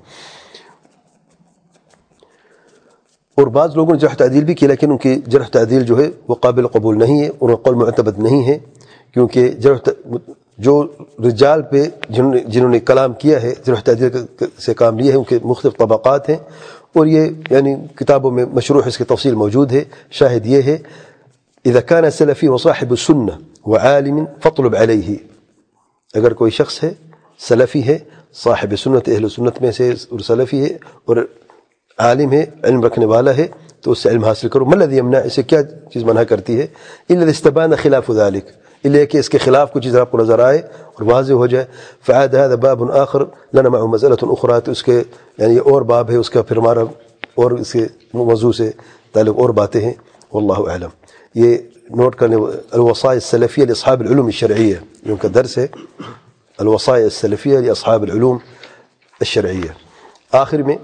اور بعض لوگوں نے جرح تعدیل بھی کی لیکن ان کی جرح تعدیل جو ہے وہ قابل قبول نہیں ہے اور قول معتمد نہیں ہے، کیونکہ جرح جو رجال پہ جنہوں نے جنہوں نے کلام کیا ہے جرح تعدیل سے کام لیا ہے ان کے مختلف طبقات ہیں، اور یہ یعنی کتابوں میں مشروح اس کی تفصیل موجود ہے. شاہد یہ ہے اذا كان سلفی وصاحب السنة وعالم فاطلب علیہ، اگر کوئی شخص ہے سلفی ہے صاحب سنت اہل سنت میں سے اور سلفی ہے اور عالم ہے علم رکھنے والا ہے تو اس سے علم حاصل کرو. ما الذي يمنع، اسے کیا چیز منع کرتی ہے؟ الا استبان خلاف ذلك، الا کہ اس کے خلاف کچھ چیز آپ کو نظر آئے اور واضح ہو جائے. فعاد هذا باب آخر لنا معه مسألة أخرى، تو اس کے یعنی اور باب ہے اس کا پھر ہمارا اور اس کے موضوع سے تعلق اور باتیں ہیں. واللہ اعلم. یہ نوٹ کرنے الوصايا السلفية لاصحاب العلوم الشرعية، ان کا درس ہے الوصايا السلفية لاصحاب العلوم الشرعية. آخر میں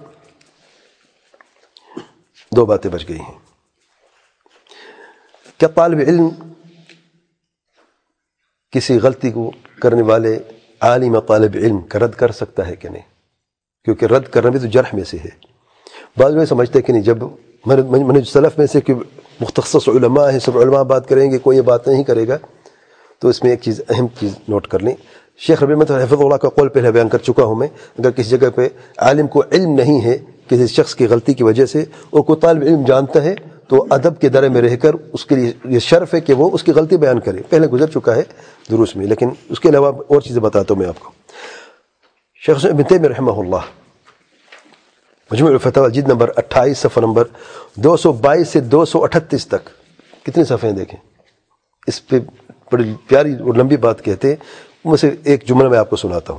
دو باتیں بچ گئی ہیں. کیا طالب علم کسی غلطی کو کرنے والے عالم طالب علم کا رد کر سکتا ہے کہ نہیں؟ کیونکہ رد کرنا بھی تو جرح میں سے ہے. بعض لوگ سمجھتے ہیں کہ نہیں، جب منہج سلف میں سے کہ مختص علماء ہیں سب علماء بات کریں گے کوئی یہ بات نہیں کرے گا. تو اس میں ایک چیز اہم چیز نوٹ کر لیں. شیخ ربیع احمد حفظہ اللہ کا قول پہلے بیان کر چکا ہوں میں، اگر کسی جگہ پہ عالم کو علم نہیں ہے کسی شخص کی غلطی کی وجہ سے اور کوئی طالب علم جانتا ہے تو ادب کے درے میں رہ کر اس کے لیے یہ شرف ہے کہ وہ اس کی غلطی بیان کرے. پہلے گزر چکا ہے دروس میں، لیکن اس کے علاوہ اور چیزیں بتاتا ہوں میں آپ کو. شیخ ابن تیمیہ رحمہ اللہ مجموع الفتاوی جلد نمبر اٹھائیس صفحہ نمبر دو سو بائیس سے دو سو اٹھتیس تک کتنے صفحے دیکھیں. اس پہ بڑی پیاری اور لمبی بات کہتے ہیں، ان میں سے ایک جملہ میں آپ کو سناتا ہوں.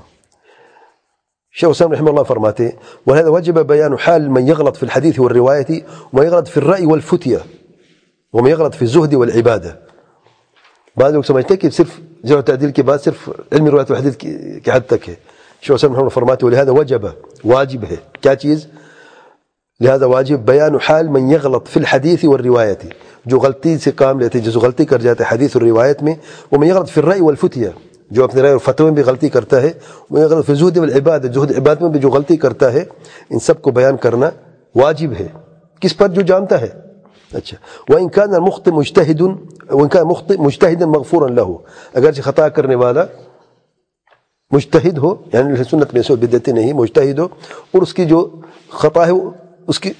شیخ حسین رحمہ اللہ فرماتے ہیں وهذا وجب بيان حال من يغلط في الحديث والرواية ومن يغلط في الرأي والفتية ومن يغلط في الزهد والعبادة. بعض لوگ سمجھتے ہیں کہ صرف جرح تعدیل کے بعد صرف علم روایت و حدیث کی حد تک ہے. شیخ حسین رحمہ اللہ فرماتے ہیں ولهذا وجب، واجب ہے کیا چیز؟ لہذا واجب بیان حال من یغلط فی الحدیث والروایت، جو غلطی سے کام لیتے جس غلطی کر جاتے حدیث اور روایت میں، ومن یغلط فی الرأی والفتیہ، جو اپنے رائے اور فتوے میں بھی غلطی کرتا ہے، ومن یغلط فی الزہد والعبادہ، زہد عبادت میں بھی جو غلطی کرتا ہے، ان سب کو بیان کرنا واجب ہے. کس پر؟ جو جانتا ہے. اچھا وَإِنْ كَانَ الْمُخْطِئُ مُجْتَهِدٌ وَإِنْ كَانَ مُخْطِئ مُجْتَهِدًا مَغْفُورًا لَهُ، اگرچہ خطا کرنے والا مجتہد ہو، یعنی سنت میں سے بدعتی نہیں مجتہد ہو، اور اس کی جو خطا ہے اس کی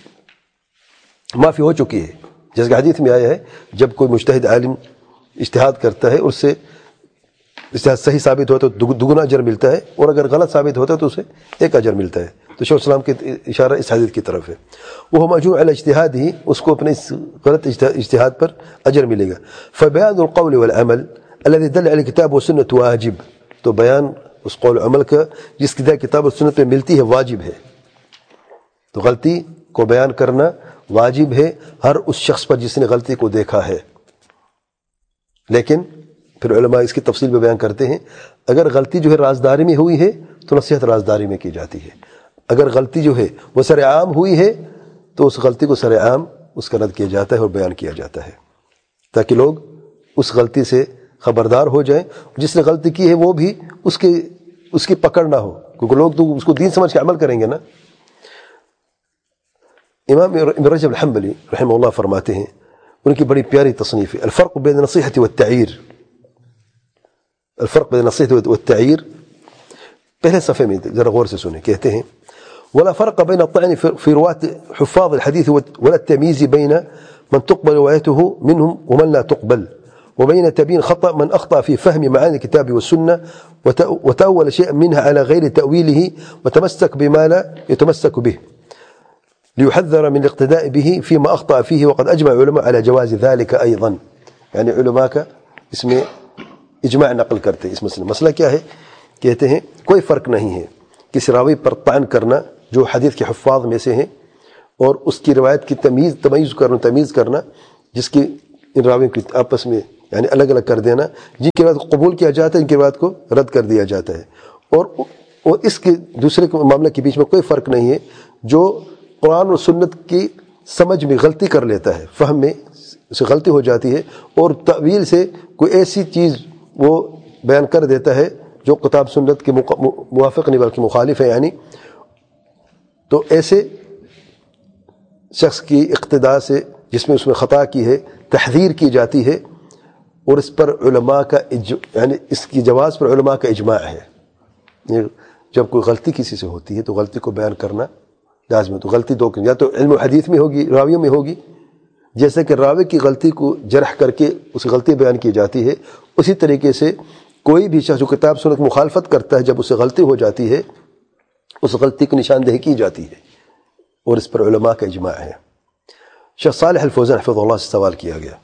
معافی ہو چکی ہے. جیسے کہ حدیث میں آیا ہے جب کوئی مجتہد عالم اجتہاد کرتا ہے اس سے اجتہاد صحیح ثابت ہوتا ہے تو دگنا اجر ملتا ہے، اور اگر غلط ثابت ہوتا ہے تو اسے ایک اجر ملتا ہے. تو شیخ الاسلام کے اشارہ اس حدیث کی طرف ہے. وہ مجموع علی اجتہاد ہی، اس کو اپنے اس غلط اجتہاد پر اجر ملے گا. فبیان القول والعمل الذي دل علی کتاب و سنت واجب، تو بیان اس قول و عمل کا جس کی کتاب و سنت میں ملتی ہے واجب ہے. تو غلطی کو بیان کرنا واجب ہے ہر اس شخص پر جس نے غلطی کو دیکھا ہے. لیکن پھر علماء اس کی تفصیل میں بیان کرتے ہیں اگر غلطی جو ہے رازداری میں ہوئی ہے تو نصیحت رازداری میں کی جاتی ہے. اگر غلطی جو ہے وہ سر عام ہوئی ہے تو اس غلطی کو سر عام اس کا رد کیا جاتا ہے اور بیان کیا جاتا ہے تاکہ لوگ اس غلطی سے خبردار ہو جائیں. جس نے غلطی کی ہے وہ بھی اس کی اس کی پکڑ نہ ہو، کیونکہ لوگ تو اس کو دین سمجھ کے عمل کریں گے نا. امام ابن رجب الحنبلی رحمہ اللہ فرماتے ہیں، ان کی بڑی پیاری تصنیف ہے الفرق بین النصیحۃ والتعییر. الفرق بین النصیحۃ والتعییر پہلے صفحے میں ذرا غور سے سنیں. کہتے ہیں ولا فرق بين الطعن في رواة حفاظ الحديث ولا التمييز بين من تقبل روايته منهم ومن لا تقبل، وبين تبيين خطأ من أخطأ في فهم معاني الكتاب والسنة وتأول شيئا منها على غير تأويله وتمسك بما لا يتمسك به ليحذر من الاقتداء به فيما أخطأ فيه، وقد أجمع العلماء على جواز ذلك أيضا. يعني علماء کا اس میں اجماع نقل کرتے. اس مسئلہ مسئلہ کیا ہے کہتے ہیں کوئی فرق نہیں ہے کسی راوی پر طعن کرنا جو حدیث کے حفاظ میں سے ہیں اور اس کی روایت کی تمیز تمیز کرنا تمیز کرنا جس کی ان راویوں کی آپس میں یعنی الگ الگ کر دینا، جن کی روایت کو قبول کیا جاتا ہے ان کی روایت کو رد کر دیا جاتا ہے، اور اور اس کے دوسرے کے معاملے کے بیچ میں کوئی فرق نہیں ہے جو قرآن اور سنت کی سمجھ میں غلطی کر لیتا ہے، فہم میں اسے غلطی ہو جاتی ہے اور تعویل سے کوئی ایسی چیز وہ بیان کر دیتا ہے جو کتاب سنت کے موافق نہیں بلکہ مخالف ہے، یعنی تو ایسے شخص کی اقتداء سے جس میں اس میں خطا کی ہے تحذیر کی جاتی ہے، اور اس پر علماء کا اج... یعنی اس کی جواز پر علماء کا اجماع ہے۔ جب کوئی غلطی کسی سے ہوتی ہے تو غلطی کو بیان کرنا لازم ہے، تو غلطی دو یا تو علم و حدیث میں ہوگی، راویوں میں ہوگی، جیسے کہ راوی کی غلطی کو جرح کر کے اس غلطی بیان کی جاتی ہے، اسی طریقے سے کوئی بھی شخص جو کتاب سنت مخالفت کرتا ہے جب اسے غلطی ہو جاتی ہے اس غلطی کی نشاندہی کی جاتی ہے، اور اس پر علماء کا اجماع ہے۔ شیخ صالح الفوزان حفظہ اللہ سے سوال کیا گیا،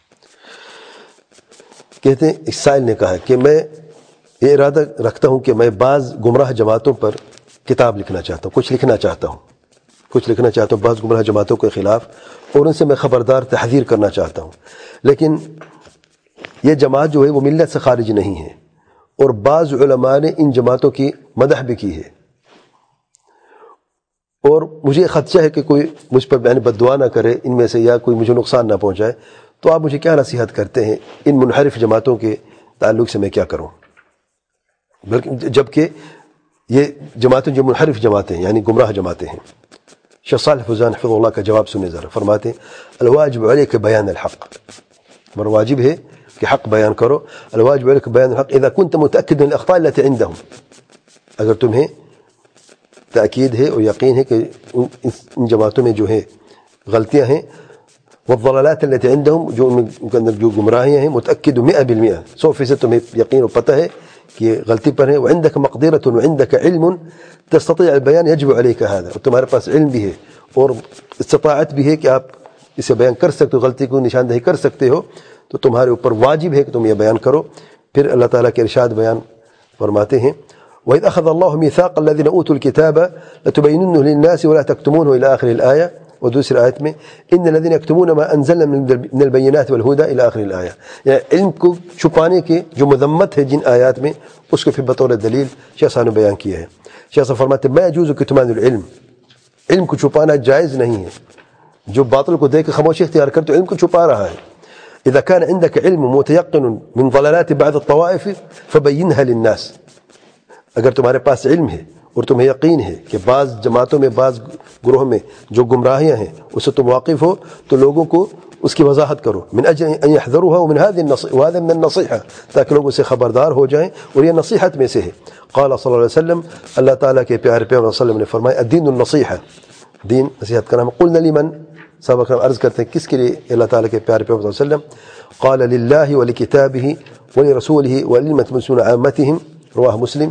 کہتے ہیں اس سائل نے کہا کہ میں یہ ارادہ رکھتا ہوں کہ میں بعض گمراہ جماعتوں پر کتاب لکھنا چاہتا ہوں، کچھ لکھنا چاہتا ہوں کچھ لکھنا چاہتا ہوں بعض گمراہ جماعتوں کے خلاف، اور ان سے میں خبردار تحذیر کرنا چاہتا ہوں، لیکن یہ جماعت جو ہے وہ ملت سے خارج نہیں ہے، اور بعض علماء نے ان جماعتوں کی مدح بھی کی ہے، اور مجھے خدشہ ہے کہ کوئی مجھ پر یعنی بد دعا نہ کرے ان میں سے یا کوئی مجھے نقصان نہ پہنچائے، تو آپ مجھے کیا نصیحت کرتے ہیں ان منحرف جماعتوں کے تعلق سے میں کیا کروں؟ بلکہ جبکہ یہ جماعتیں جو منحرف جماعتیں یعنی گمراہ جماعتیں ہیں۔ شیخ صالح فوزان حفظ اللہ کا جواب سنیں ذرا، فرماتے ہیں الواجب علیک بیان الحق، مر واجب ہے کہ حق بیان کرو، الواجب علیک بیان الحق اذا كنت متأكد من الاخطاء التي عندهم، اگر تمہیں تاکید ہے اور یقین ہے کہ ان جماعتوں میں جو ہے غلطیاں ہیں، والضلالات التي عندهم جو ان کے اندر جو گمراہیاں ہیں، متأكد مئة بالمئة سو فیصد تمہیں یقین و پتہ ہے کہ غلطی پر ہے، وعندك مقدرة وعندك علم تستطيع البيان يجب عليك هذا، اور تمہارے پاس علم بھی ہے اور استطاعت بھی ہے کہ آپ اسے بیان کر سکتے ہو، غلطی کو نشاندہی کر سکتے ہو، تو تمہارے اوپر واجب ہے کہ تم یہ بیان کرو۔ پھر اللہ تعالیٰ کے ارشاد بیان فرماتے ہیں وَإِذْ أَخَذَ اللَّهُ مِيثَاقَ الَّذِينَ أُوتُوا الْكِتَابَ لَتُبَيِّنُنَّهُ لِلنَّاسِ وَلَا تَكْتُمُونَهُ إلى آخر الآية، اور دوسری آیت میں ان الذين يكتمون ما انزلنا من البينات والهدى الى آخر الآية، یعنی علم کو چھپانے کے جو مذمت ہے جن آیات میں اس کو پھر بطور دلیل شیخ صاحب نے بیان کیا ہے۔ شیخ صاحب فرماتے ہیں ما يجوز كتمان العلم، علم کو چھپانا جائز نہیں ہے، جو باطل کو دیکھ کے خاموشی اختیار کر تو علم کو چھپا رہا ہے۔ اذا كان عندك علم متيقن من ضلالات بعض الطوائف فبينها للناس، اگر تمہارے پاس علم ہے اور تمہیں یقین ہے کہ بعض جماعتوں میں بعض گروہ میں جو گمراہیاں ہیں اس سے تم واقف ہو تو لوگوں کو اس کی وضاحت کرو، من اجل ان يحذروها ومن هذه النصيحه وهذا من النصيحه، تاکہ لوگ اسے خبردار ہو جائیں، اور یہ نصیحت میں سے ہے۔ قال صلی اللہ علیہ وسلم، اللہ تعالیٰ کے پیارے پیغمبر صلی اللہ علیہ وسلم نے فرمایا الدین النصیحہ، دین نصیحت کا نام۔ قلنا لمن، صحابہ کرام عرض کرتے ہیں کس کے لیے اللہ تعالیٰ کے پیارے پیغمبر صلی اللہ علیہ وسلم؟ قال للہ ولکتابہ ولرسولہ وللامة المسلمین عامتہم، رواہ مسلم۔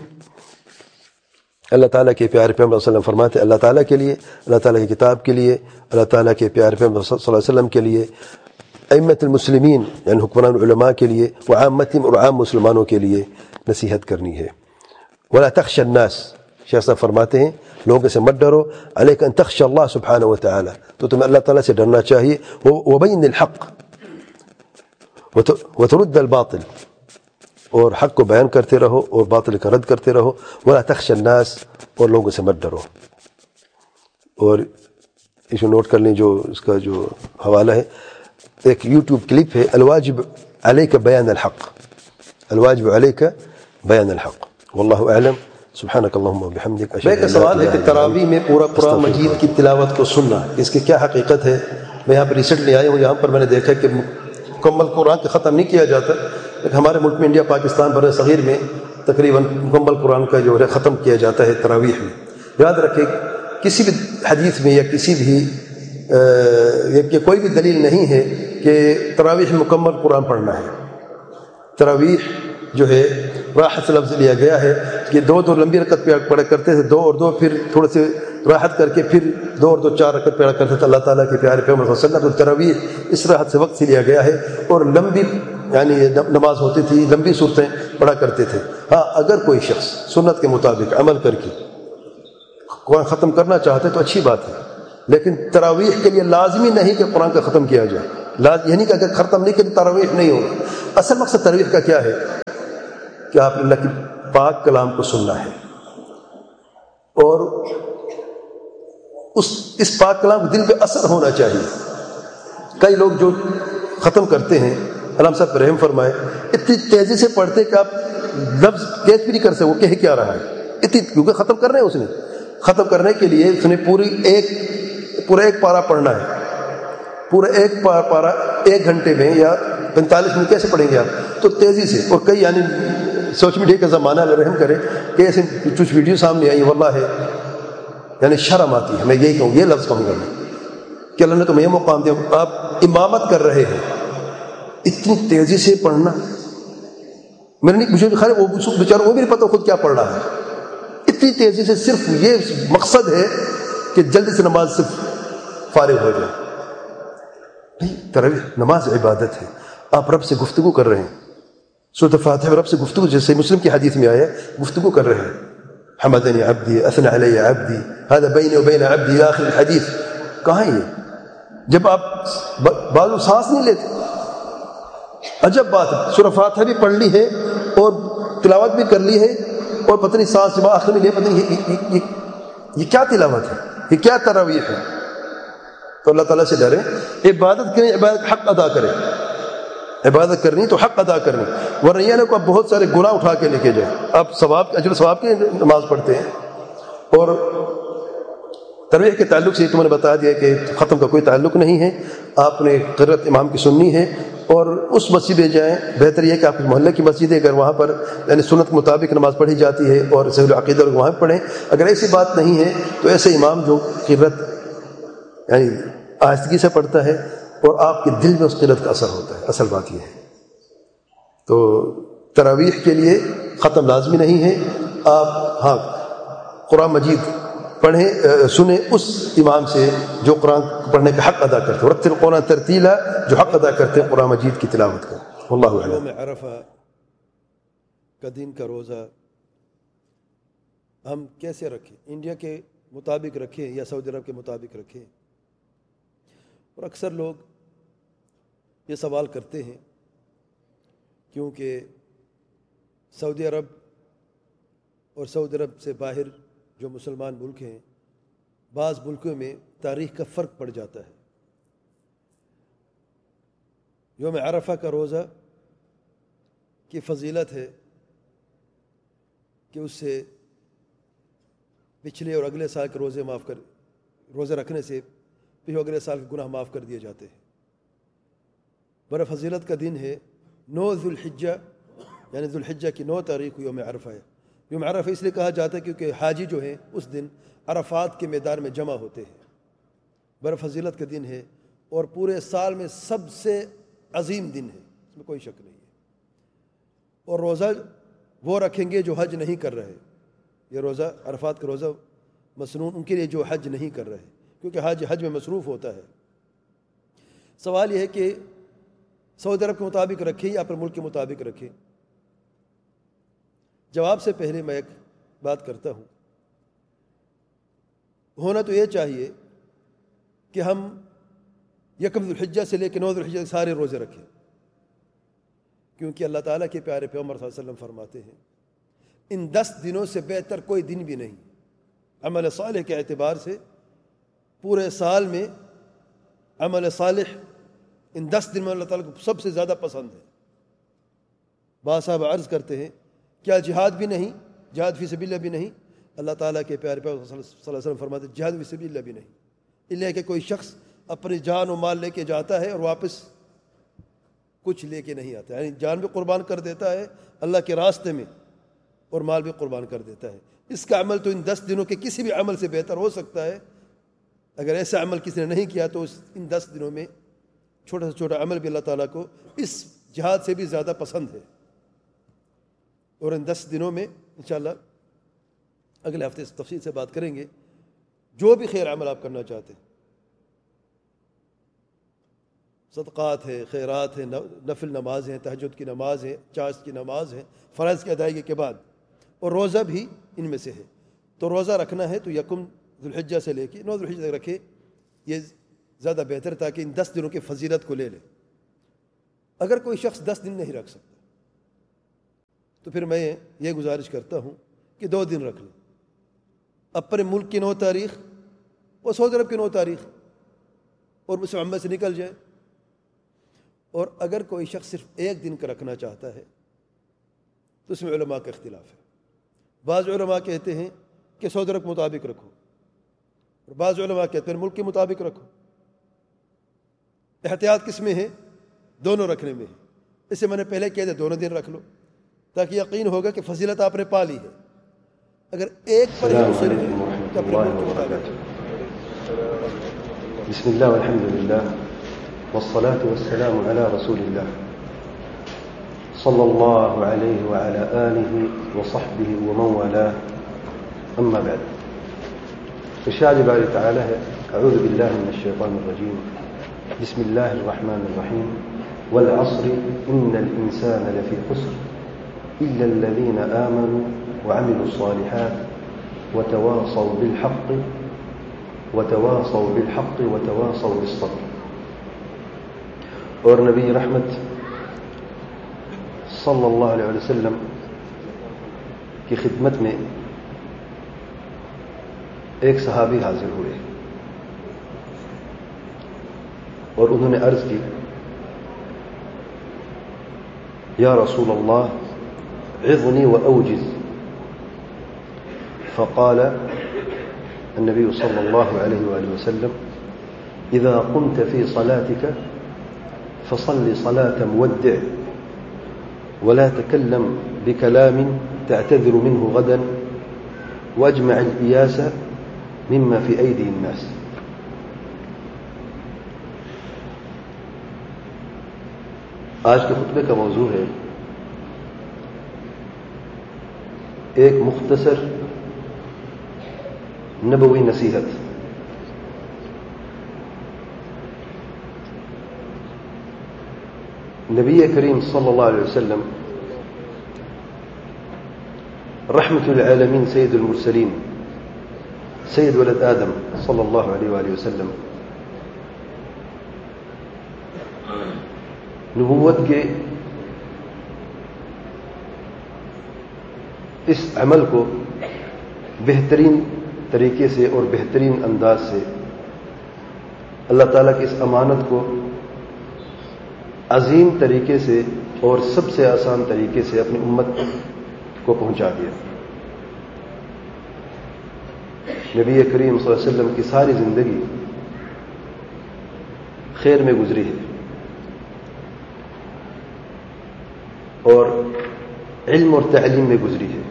اللہ تعالیٰ کے پیارے پیغمبر صلی اللہ علیہ وسلم فرماتے ہیں اللہ تعالیٰ کے لیے، اللہ تعالیٰ کی کتاب کے لیے، اللہ تعالیٰ کے پیارے پیغمبر صلی اللہ علیہ وسلم کے لیے، ائمۃ المسلمین یعنی حکمران علماء کے لیے، وعامتہم اور عام مسلمانوں کے لیے نصیحت کرنی ہے۔ ولا تخشى الناس، شیخ صاحب فرماتے ہیں لوگوں سے مت ڈرو، علیک ان تخشى اللہ سبحانہ وتعالی، تو تمہیں اللہ تعالیٰ سے ڈرنا چاہیے، وبین الحق وترد الباطل، اور حق کو بیان کرتے رہو اور باطل کا رد کرتے رہو، ولا تخشى الناس، اور لوگوں سے مت ڈرو۔ اور اس کو نوٹ کر لیں جو اس کا جو حوالہ ہے، ایک یوٹیوب کلپ ہے الواجب علیک بیان الحق، الواجب علیک بیان الحق، واللہ اعلم، سبحانک اللہم وبحمدک۔ میں کا سوال ہے کہ تراویح میں پورا قرآن مجید کی تلاوت کو سننا، اس کی کیا حقیقت ہے؟ میں یہاں پر ریسنٹلی آیا ہوں، یہاں پر میں نے دیکھا کہ مکمل قرآن کا ختم نہیں کیا جاتا، لیکن ہمارے ملک میں انڈیا پاکستان بر صغیر میں تقریباً مکمل قرآن کا جو ہے ختم کیا جاتا ہے تراویح میں۔ یاد رکھیں کسی بھی حدیث میں یا کسی بھی کہ کوئی بھی دلیل نہیں ہے کہ تراویح میں مکمل قرآن پڑھنا ہے۔ تراویح جو ہے راحت سے لفظ لیا گیا ہے کہ دو دو لمبی رکعت پڑھا کرتے تھے، دو اور دو پھر تھوڑے سے راحت کر کے پھر دو اور دو چار رکعت پڑھا کرتے تھے اللہ تعالیٰ کے پیارے پیغمبر صلی اللہ علیہ وسلم۔ تو تراویح اس راحت سے وقت سے لیا گیا ہے، اور لمبی یعنی نماز ہوتی تھی لمبی صورتیں پڑھا کرتے تھے. ہاں اگر کوئی شخص سنت کے مطابق عمل کر کے قرآن ختم کرنا چاہتے تو اچھی بات ہے، لیکن تراویح کے لیے لازمی نہیں کہ قرآن کا ختم کیا جائے. یعنی کہ اگر ختم نہیں کہ تراویح نہیں ہوگی. اصل مقصد تراویح کا کیا ہے کہ آپ نے اللہ کی پاک کلام کو سننا ہے اور اس اس پاک کلام کو دل پہ اثر ہونا چاہیے. کئی لوگ جو ختم کرتے ہیں علامہ صاحب پر رحم فرمائے اتنی تیزی سے پڑھتے کہ آپ لفظ کیچ بھی نہیں کر سکتے وہ کہہ کیا رہا ہے اتنی، کیونکہ ختم کرنا ہے. اس نے ختم کرنے کے لیے اس نے پوری ایک پورا ایک پارا پڑھنا ہے. پورا ایک پارا ایک گھنٹے میں یا پینتالیس منٹ کیسے پڑھیں گے آپ؟ تو تیزی سے. اور کئی یعنی سوشل میڈیا کا زمانہ اللہ رحم کرے کہ ایسے کچھ ویڈیو سامنے آئی واللہ ہے یعنی شرم آتی ہے. میں یہی کہوں، یہ لفظ کہوں گا میں کہ اللہ نے تمہیں یہ مقام دیا. آپ امامت کر رہے ہیں اتنی تیزی سے پڑھنا، میں نے مجھے خیر وہ بیچارہ وہ بھی نہیں پتہ خود کیا پڑھ رہا ہے. اتنی تیزی سے صرف یہ مقصد ہے کہ جلدی سے نماز سے فارغ ہو جائے. نہیں، تراویح نماز عبادت ہے. آپ رب سے گفتگو کر رہے ہیں. سورۃ فاتحہ میں رب سے گفتگو، جیسے مسلم کی حدیث میں آیا گفتگو کر رہے ہیں. حمدنی عبدی اثنى علی عبدی هذا بینی وبین عبدی آخر الحدیث. کہاں یہ جب آپ بعض سانس نہیں لیتے؟ عجب بات ہے. سورۃ فاتحہ بھی پڑھ لی ہے اور تلاوت بھی کر لی ہے اور پتہ نہیں سانس جب آخر میں لے پتہ نہیں یہ, یہ, یہ, یہ کیا تلاوت ہے، یہ کیا تراویح ہے. تو اللہ تعالیٰ سے ڈریں، عبادت کریں، عبادت حق ادا کریں. عبادت کرنی تو حق ادا کرنی، ورنہ یہ نہ کو آپ بہت سارے گناہ اٹھا کے لے کے جائیں. آپ ثواب اجر ثواب کی نماز پڑھتے ہیں. اور تراویح کے تعلق سے تو میں نے بتا دیا کہ ختم کا کوئی تعلق نہیں ہے. آپ نے قرأت امام کی سننی ہے اور اس مسجد میں جائیں. بہتر یہ کہ آپ محلے کی مسجد ہے، اگر وہاں پر یعنی سنت کے مطابق نماز پڑھی جاتی ہے اور صحیح العقیدہ وہاں پڑھیں. اگر ایسی بات نہیں ہے تو ایسے امام جو قرأت یعنی آہستگی سے پڑھتا ہے اور آپ کے دل میں اس قرأت کا اثر ہوتا ہے. اصل بات یہ ہے. تو تراویح کے لیے ختم لازمی نہیں ہے. آپ ہاں قرآن مجید پڑھیں، سنیں اس امام سے جو قرآن پڑھنے کا حق ادا کرتے ہیں. رتل القرآن ترتیلا، جو حق ادا کرتے ہیں قرآن مجید کی تلاوت کا. واللہ اعلم. یوم عرفہ کا دن کا روزہ ہم کیسے رکھیں؟ انڈیا کے مطابق رکھیں یا سعودی عرب کے مطابق رکھیں؟ اور اکثر لوگ یہ سوال کرتے ہیں کیونکہ سعودی عرب اور سعودی عرب سے باہر جو مسلمان ملک ہیں، بعض ملکوں میں تاریخ کا فرق پڑ جاتا ہے. یوم عرفہ کا روزہ کی فضیلت ہے کہ اس سے پچھلے اور اگلے سال کے روزے معاف کر روزے رکھنے سے پچھلے اگلے سال کے گناہ معاف کر دیے جاتے ہیں. بڑا فضیلت کا دن ہے. نو ذوالحجہ یعنی ذوالحجہ کی نو تاریخ کو یوم عرفہ ہے. یوم عرفہ اس لیے کہا جاتا ہے کیونکہ حاجی جو ہیں اس دن عرفات کے میدان میں جمع ہوتے ہیں. بڑا فضیلت کا دن ہے اور پورے سال میں سب سے عظیم دن ہے، اس میں کوئی شک نہیں ہے. اور روزہ وہ رکھیں گے جو حج نہیں کر رہے. یہ روزہ عرفات کا روزہ مسنون ان کے لیے جو حج نہیں کر رہے، کیونکہ حج حج میں مصروف ہوتا ہے. سوال یہ ہے کہ سعودی عرب کے مطابق رکھیں یا اپنے ملک کے مطابق رکھیں؟ جواب سے پہلے میں ایک بات کرتا ہوں. ہونا تو یہ چاہیے کہ ہم یکم ذوالحجہ سے لے کے نو ذوالحجہ کے سارے روزے رکھیں، کیونکہ اللہ تعالیٰ کے پیارے پیغمبر صلی اللہ علیہ وسلم فرماتے ہیں ان دس دنوں سے بہتر کوئی دن بھی نہیں. عمل صالح کے اعتبار سے پورے سال میں عمل صالح ان دس دن میں اللہ تعالیٰ کو سب سے زیادہ پسند ہے. بعض صاحب عرض کرتے ہیں کیا جہاد بھی نہیں؟ جہاد فی سبیل اللہ بھی نہیں؟ اللہ تعالیٰ کے پیارے پیغمبر صلی اللہ علیہ وسلم فرماتے ہیں جہاد فی سبیل اللہ بھی نہیں. اس لیے کہ کوئی شخص اپنی جان و مال لے کے جاتا ہے اور واپس کچھ لے کے نہیں آتا، یعنی جان بھی قربان کر دیتا ہے اللہ کے راستے میں اور مال بھی قربان کر دیتا ہے. اس کا عمل تو ان دس دنوں کے کسی بھی عمل سے بہتر ہو سکتا ہے. اگر ایسا عمل کسی نے نہیں کیا تو اس ان دس دنوں میں چھوٹا سے چھوٹا عمل بھی اللہ تعالیٰ کو اس جہاد سے بھی زیادہ پسند ہے. اور ان دس دنوں میں انشاءاللہ اگلے ہفتے تفصیل سے بات کریں گے. جو بھی خیر عمل آپ کرنا چاہتے ہیں صدقات ہیں، خیرات ہیں، نفل نماز ہیں، تہجد کی نماز ہے، چاش کی نماز ہے فرائض کی ادائیگی کے بعد، اور روزہ بھی ان میں سے ہے۔ تو روزہ رکھنا ہے تو یکم ذوالحجہ سے لے کے نو ذوالحجہ تک رکھے، یہ زیادہ بہتر، تاکہ ان دس دنوں کی فضیلت کو لے لے۔ اگر کوئی شخص دس دن نہیں رکھ سکتا تو پھر میں یہ گزارش کرتا ہوں کہ دو دن رکھ لیں، اپنے ملک کی نو تاریخ اور سعودی عرب کی نو تاریخ، اور اس عمل سے نکل جائے۔ اور اگر کوئی شخص صرف ایک دن کا رکھنا چاہتا ہے تو اس میں علماء کا اختلاف ہے۔ بعض علماء کہتے ہیں کہ سعودی عرب کے مطابق رکھو، اور بعض علماء کہتے ہیں ملک کے مطابق رکھو۔ احتیاط کس میں ہے؟ دونوں رکھنے میں ہے۔ اس سے میں نے پہلے کہہ دیا دونوں دن رکھ لو، تاکہ یقین ہوگا کہ فضیلت آپ نے پا لی ہے۔ اگر ایک پر ہی مصر ہے تو اپنے ملک کے مطابق۔ بسم اللہ والحمد للہ والصلاة والسلام على رسول الله صلى الله عليه وعلى آله وصحبه ومن والاه، أما بعد، فشاهد بارك تعالى أعوذ بالله من الشيطان الرجيم، بسم الله الرحمن الرحيم، والعصر إن الإنسان لفي خسر إلا الذين آمنوا وعملوا الصالحات وتواصوا بالحق وتواصوا بالحق وتواصوا بالصبر۔ اور نبی رحمت صلی اللہ علیہ وسلم کی خدمت میں ایک صحابی حاضر ہوئے اور انہوں نے عرض کی، یا رسول اللہ عظنی وأوجز، فقال النبي صلى الله عليه وآله وسلم إذا قمت في صلاتك فصل صلاة مودع ولا تكلم بكلام تعتذر منه غدا واجمع الإياس مما في أيدي الناس۔ آج کے خطبے کا موضوع ہے ایک مختصر نبوی نصیحت۔ نبی کریم صلی اللہ علیہ وسلم رحمت العالمین سید المرسلین سید ولد آدم صلی اللہ علیہ وآلہ وسلم نبوت کے اس عمل کو بہترین طریقے سے اور بہترین انداز سے اللہ تعالیٰ کی اس امانت کو عظیم طریقے سے اور سب سے آسان طریقے سے اپنی امت کو پہنچا دیا۔ نبی کریم صلی اللہ علیہ وسلم کی ساری زندگی خیر میں گزری ہے اور علم اور تعلیم میں گزری ہے۔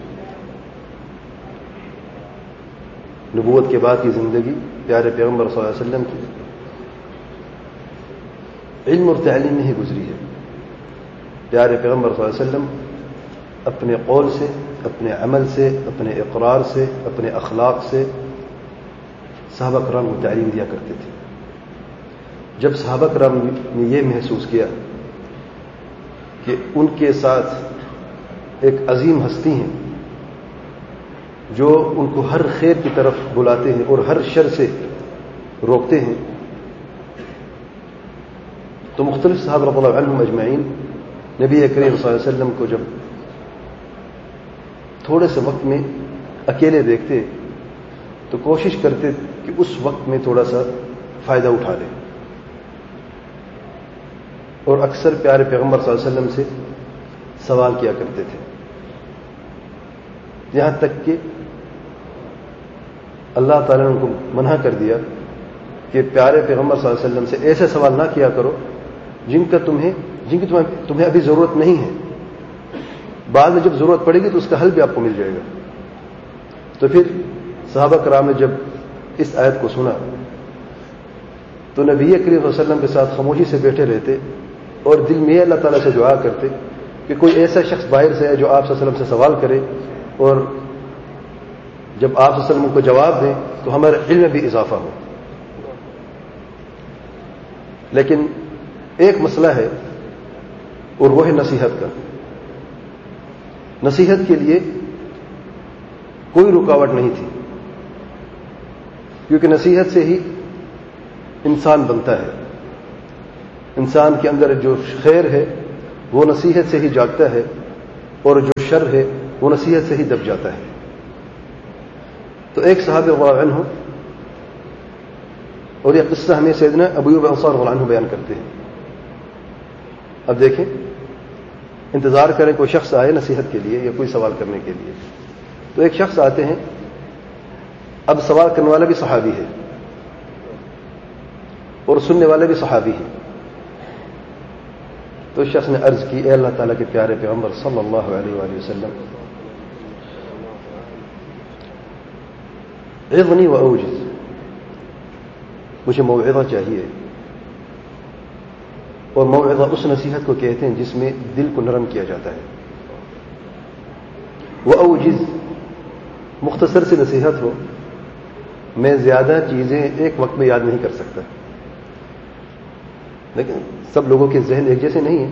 نبوت کے بعد کی زندگی پیارے پیغمبر صلی اللہ علیہ وسلم کی علم اور تعلیم میں ہی گزری ہے۔ پیارے پیغمبر صلی اللہ علیہ وسلم اپنے قول سے، اپنے عمل سے، اپنے اقرار سے، اپنے اخلاق سے صحابہ کرام کو تعلیم دیا کرتے تھے۔ جب صحابہ کرام نے یہ محسوس کیا کہ ان کے ساتھ ایک عظیم ہستی ہیں جو ان کو ہر خیر کی طرف بلاتے ہیں اور ہر شر سے روکتے ہیں، تو مختلف صحابہ رضی اللہ عنہم اجمعین نبی کریم صلی اللہ علیہ وسلم کو جب تھوڑے سے وقت میں اکیلے دیکھتے تو کوشش کرتے کہ اس وقت میں تھوڑا سا فائدہ اٹھا لیں، اور اکثر پیارے پیغمبر صلی اللہ علیہ وسلم سے سوال کیا کرتے تھے، یہاں تک کہ اللہ تعالیٰ نے ان کو منع کر دیا کہ پیارے پیغمبر صلی اللہ علیہ وسلم سے ایسے سوال نہ کیا کرو جن کا تمہیں جن کی تمہیں تمہیں ابھی ضرورت نہیں ہے، بعد میں جب ضرورت پڑے گی تو اس کا حل بھی آپ کو مل جائے گا۔ تو پھر صحابہ کرام نے جب اس آیت کو سنا تو نبی کریم صلی اللہ علیہ وسلم کے ساتھ خاموشی سے بیٹھے رہتے اور دل میں اللہ تعالیٰ سے دعا کرتے کہ کوئی ایسا شخص باہر سے ہے جو آپ صلی اللہ علیہ وسلم سے سوال کرے، اور جب آپ صلی اللہ علیہ وسلم کو جواب دیں تو ہمارے علم میں بھی اضافہ ہو۔ لیکن ایک مسئلہ ہے اور وہ ہے نصیحت کا. نصیحت کے لیے کوئی رکاوٹ نہیں تھی، کیونکہ نصیحت سے ہی انسان بنتا ہے. انسان کے اندر جو خیر ہے وہ نصیحت سے ہی جاگتا ہے، اور جو شر ہے وہ نصیحت سے ہی دب جاتا ہے. تو ایک صحابی رضی اللہ عنہ، اور یہ قصہ ہمیں سیدنا ابو ایوب انصاری رضی اللہ عنہ بیان کرتے ہیں. اب دیکھیں، انتظار کریں کوئی شخص آئے نصیحت کے لیے یا کوئی سوال کرنے کے لیے. تو ایک شخص آتے ہیں، اب سوال کرنے والا بھی صحابی ہے اور سننے والے بھی صحابی ہیں. تو اس شخص نے عرض کی، اے اللہ تعالیٰ کے پیارے پیغمبر صلی اللہ علیہ وآلہ وسلم، عظنی و اوجز، مجھے موعظہ چاہیے. اور موعظہ اس نصیحت کو کہتے ہیں جس میں دل کو نرم کیا جاتا ہے. وہ اوجز، مختصر سی نصیحت ہو، میں زیادہ چیزیں ایک وقت میں یاد نہیں کر سکتا. لیکن سب لوگوں کے ذہن ایک جیسے نہیں ہیں.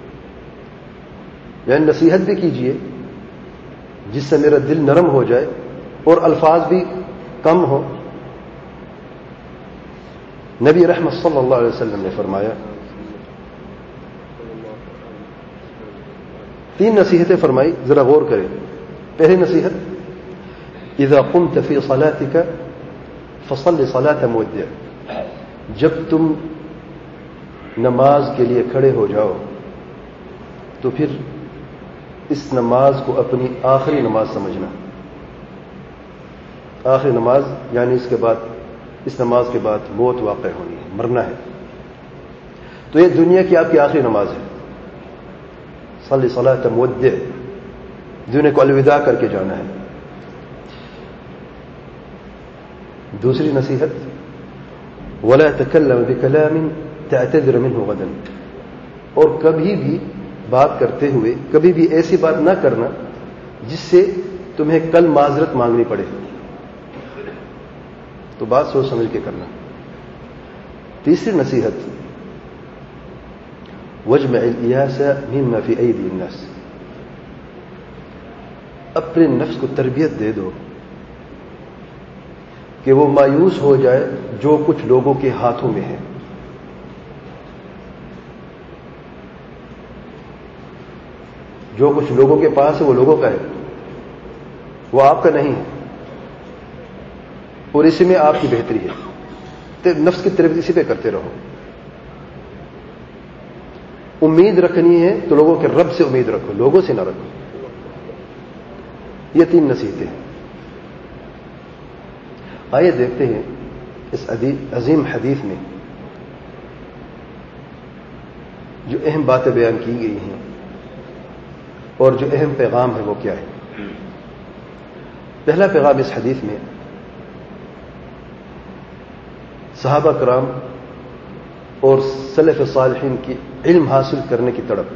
یعنی نصیحت بھی کیجئے جس سے میرا دل نرم ہو جائے اور الفاظ بھی کم ہو. نبی رحمت صلی اللہ علیہ وسلم نے فرمایا، تین نصیحتیں فرمائی، ذرا غور کریں. پہلی نصیحت، اذا قمت فی صلاتک فصل صلاة مودع، جب تم نماز کے لیے کھڑے ہو جاؤ تو پھر اس نماز کو اپنی آخری نماز سمجھنا. آخری نماز یعنی اس کے بعد، اس نماز کے بعد موت واقع ہونی ہے، مرنا ہے. تو یہ دنیا کی آپ کی آخری نماز ہے. صلی صلاۃ مودع، دنیا کو الوداع کر کے جانا ہے. دوسری نصیحت، ولا تکلم بکلام تعتذر منه غدا، اور کبھی بھی بات کرتے ہوئے کبھی بھی ایسی بات نہ کرنا جس سے تمہیں کل معذرت مانگنی پڑے. تو بات سوچ سمجھ کے کرنا. تیسری نصیحت، وجمع الایاس مما فی ایدی الناس، اپنے نفس کو تربیت دے دو کہ وہ مایوس ہو جائے جو کچھ لوگوں کے ہاتھوں میں ہے. جو کچھ لوگوں کے پاس ہے وہ لوگوں کا ہے، وہ آپ کا نہیں ہے، اور اسی میں آپ کی بہتری ہے. تو نفس کی تربیت اسی پہ کرتے رہو. امید رکھنی ہے تو لوگوں کے رب سے امید رکھو، لوگوں سے نہ رکھو. یہ تین نصیحتیں ہیں. آئیے دیکھتے ہیں اس عظیم حدیث میں جو اہم باتیں بیان کی گئی ہیں اور جو اہم پیغام ہے وہ کیا ہے. پہلا پیغام اس حدیث میں صحابہ کرام اور سلف صالحین کی علم حاصل کرنے کی تڑپ.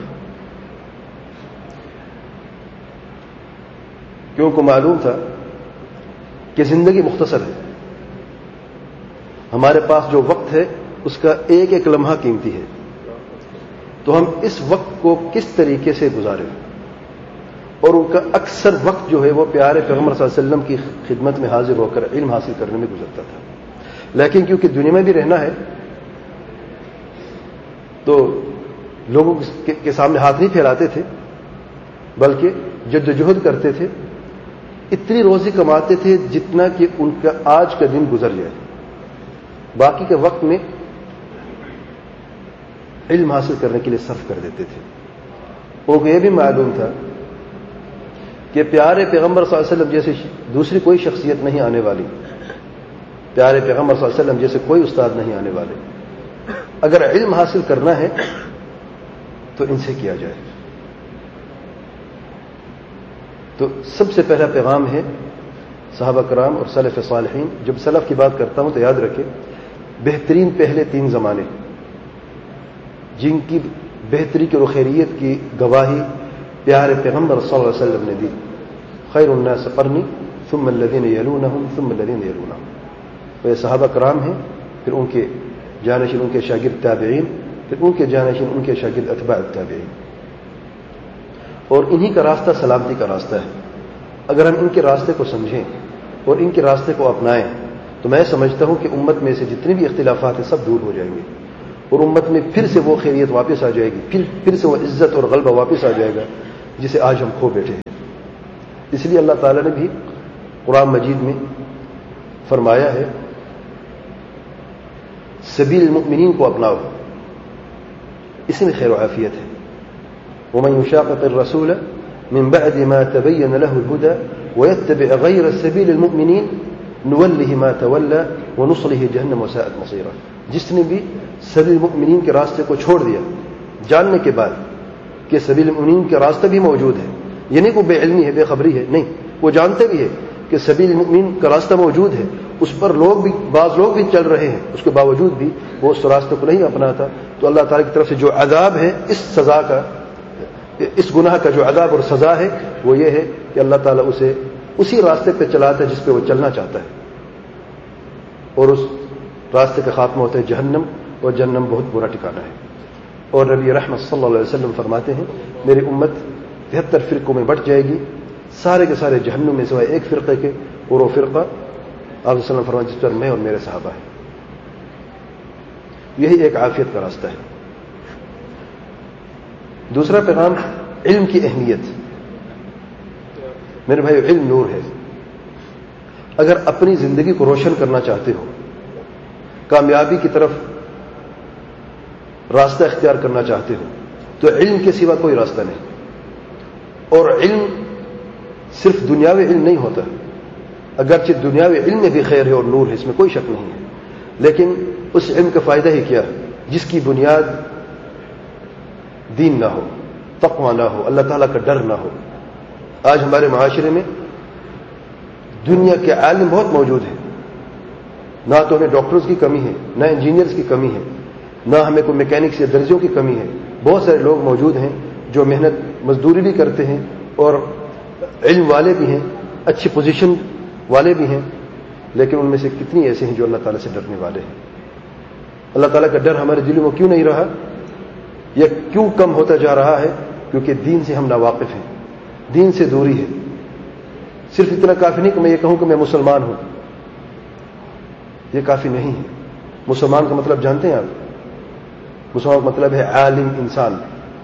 کیوں کو معلوم تھا کہ زندگی مختصر ہے، ہمارے پاس جو وقت ہے اس کا ایک ایک لمحہ قیمتی ہے. تو ہم اس وقت کو کس طریقے سے گزاریں، اور ان کا اکثر وقت جو ہے وہ پیارے پیغمبر صلی اللہ علیہ وسلم کی خدمت میں حاضر ہو کر علم حاصل کرنے میں گزرتا تھا. لیکن کیونکہ دنیا میں بھی رہنا ہے تو لوگوں کے سامنے ہاتھ نہیں پھیلاتے تھے، بلکہ جد و جہد کرتے تھے. اتنی روزی کماتے تھے جتنا کہ ان کا آج کا دن گزر جائے، باقی کے وقت میں علم حاصل کرنے کے لیے صرف کر دیتے تھے. ان کو یہ بھی معلوم تھا کہ پیارے پیغمبر صلی اللہ علیہ وسلم جیسے دوسری کوئی شخصیت نہیں آنے والی، پیارے پیغمبر صلی اللہ علیہ وسلم جیسے کوئی استاد نہیں آنے والے. اگر علم حاصل کرنا ہے تو ان سے کیا جائے. تو سب سے پہلا پیغام ہے صحابہ کرام اور سلف صالحین. جب سلف کی بات کرتا ہوں تو یاد رکھیں بہترین پہلے تین زمانے جن کی بہتری کی اور خیریت کی گواہی پیارے پیغمبر صلی اللہ علیہ وسلم نے دی. خیر الناس قرنی ثم الذین یلونہم ثم الذین یلونہم. وہ صحابہ کرام ہیں، پھر ان کے جانشین ان کے شاگرد تابعین، پھر ان کے جانشین ان کے شاگرد اتباع التابعین. اور انہی کا راستہ سلامتی کا راستہ ہے. اگر ہم ان کے راستے کو سمجھیں اور ان کے راستے کو اپنائیں تو میں سمجھتا ہوں کہ امت میں سے جتنے بھی اختلافات ہیں سب دور ہو جائیں گے اور امت میں پھر سے وہ خیریت واپس آ جائے گی, پھر پھر سے وہ عزت اور غلبہ واپس آ جائے گا جسے آج ہم کھو بیٹھے ہیں. اس لیے اللہ تعالیٰ نے بھی قرآن مجید میں فرمایا ہے سبیل المؤمنین کو اپناؤ, اس میں خیر و عافیت ہے. ومن يشاقق الرسول من بعد ما تبين له الهدى ويتبع غير سبيل المؤمنين نوله ما تولى ونصله جهنم وساءت مصيرا. جس نے بھی سبیل المؤمنین کے راستے کو چھوڑ دیا جاننے کے بعد کہ سبیل المؤمنین کا راستہ بھی موجود ہے, یعنی کوئی بے علمی ہے, بے خبری ہے, نہیں, وہ جانتے بھی ہے کہ سبیل المؤمنین کا راستہ موجود ہے, اس پر لوگ بھی بعض لوگ بھی چل رہے ہیں, اس کے باوجود بھی وہ اس راستے کو نہیں اپناتا, تو اللہ تعالیٰ کی طرف سے جو عذاب ہے اس سزا کا, اس گناہ کا جو عذاب اور سزا ہے وہ یہ ہے کہ اللہ تعالیٰ اسے اسی راستے پہ چلاتا ہے جس پہ وہ چلنا چاہتا ہے, اور اس راستے کا خاتمہ ہوتا ہے جہنم, اور جہنم بہت برا ٹھکانہ ہے. اور نبی رحمت صلی اللہ علیہ وسلم فرماتے ہیں میری امت تہتر فرقوں میں بٹ جائے گی, سارے کے سارے جہنم میں سوائے ایک فرقے کے, اور وہ فرقہ آپ صلی اللہ علیہ وسلم فرماتے جس پر میں اور میرے صحابہ ہیں. یہی ایک عافیت کا راستہ ہے. دوسرا پیغام علم کی اہمیت. میرے بھائی علم نور ہے. اگر اپنی زندگی کو روشن کرنا چاہتے ہو, کامیابی کی طرف راستہ اختیار کرنا چاہتے ہو, تو علم کے سوا کوئی راستہ نہیں. اور علم صرف دنیاوی علم نہیں ہوتا, اگرچہ دنیاوی علم میں بھی خیر ہے اور نور ہے, اس میں کوئی شک نہیں ہے, لیکن اس علم کا فائدہ ہی کیا ہے جس کی بنیاد دین نہ ہو, تقوی نہ ہو, اللہ تعالیٰ کا ڈر نہ ہو. آج ہمارے معاشرے میں دنیا کے عالم بہت موجود ہیں, نہ تو ہمیں ڈاکٹرز کی کمی ہے, نہ انجینئرز کی کمی ہے, نہ ہمیں کوئی میکینکس یا درزیوں کی کمی ہے. بہت سارے لوگ موجود ہیں جو محنت مزدوری بھی کرتے ہیں اور علم والے بھی ہیں, اچھی پوزیشن والے بھی ہیں, لیکن ان میں سے کتنی ایسے ہیں جو اللہ تعالیٰ سے ڈرنے والے ہیں. اللہ تعالیٰ کا ڈر ہمارے دلوں میں کیوں نہیں رہا, یا کیوں کم ہوتا جا رہا ہے؟ کیونکہ دین سے ہم ناواقف ہیں, دین سے دوری ہے. صرف اتنا کافی نہیں کہ میں یہ کہوں کہ میں مسلمان ہوں, یہ کافی نہیں ہے. مسلمان کا مطلب جانتے ہیں آپ؟ مسلمان کا مطلب ہے عالم انسان.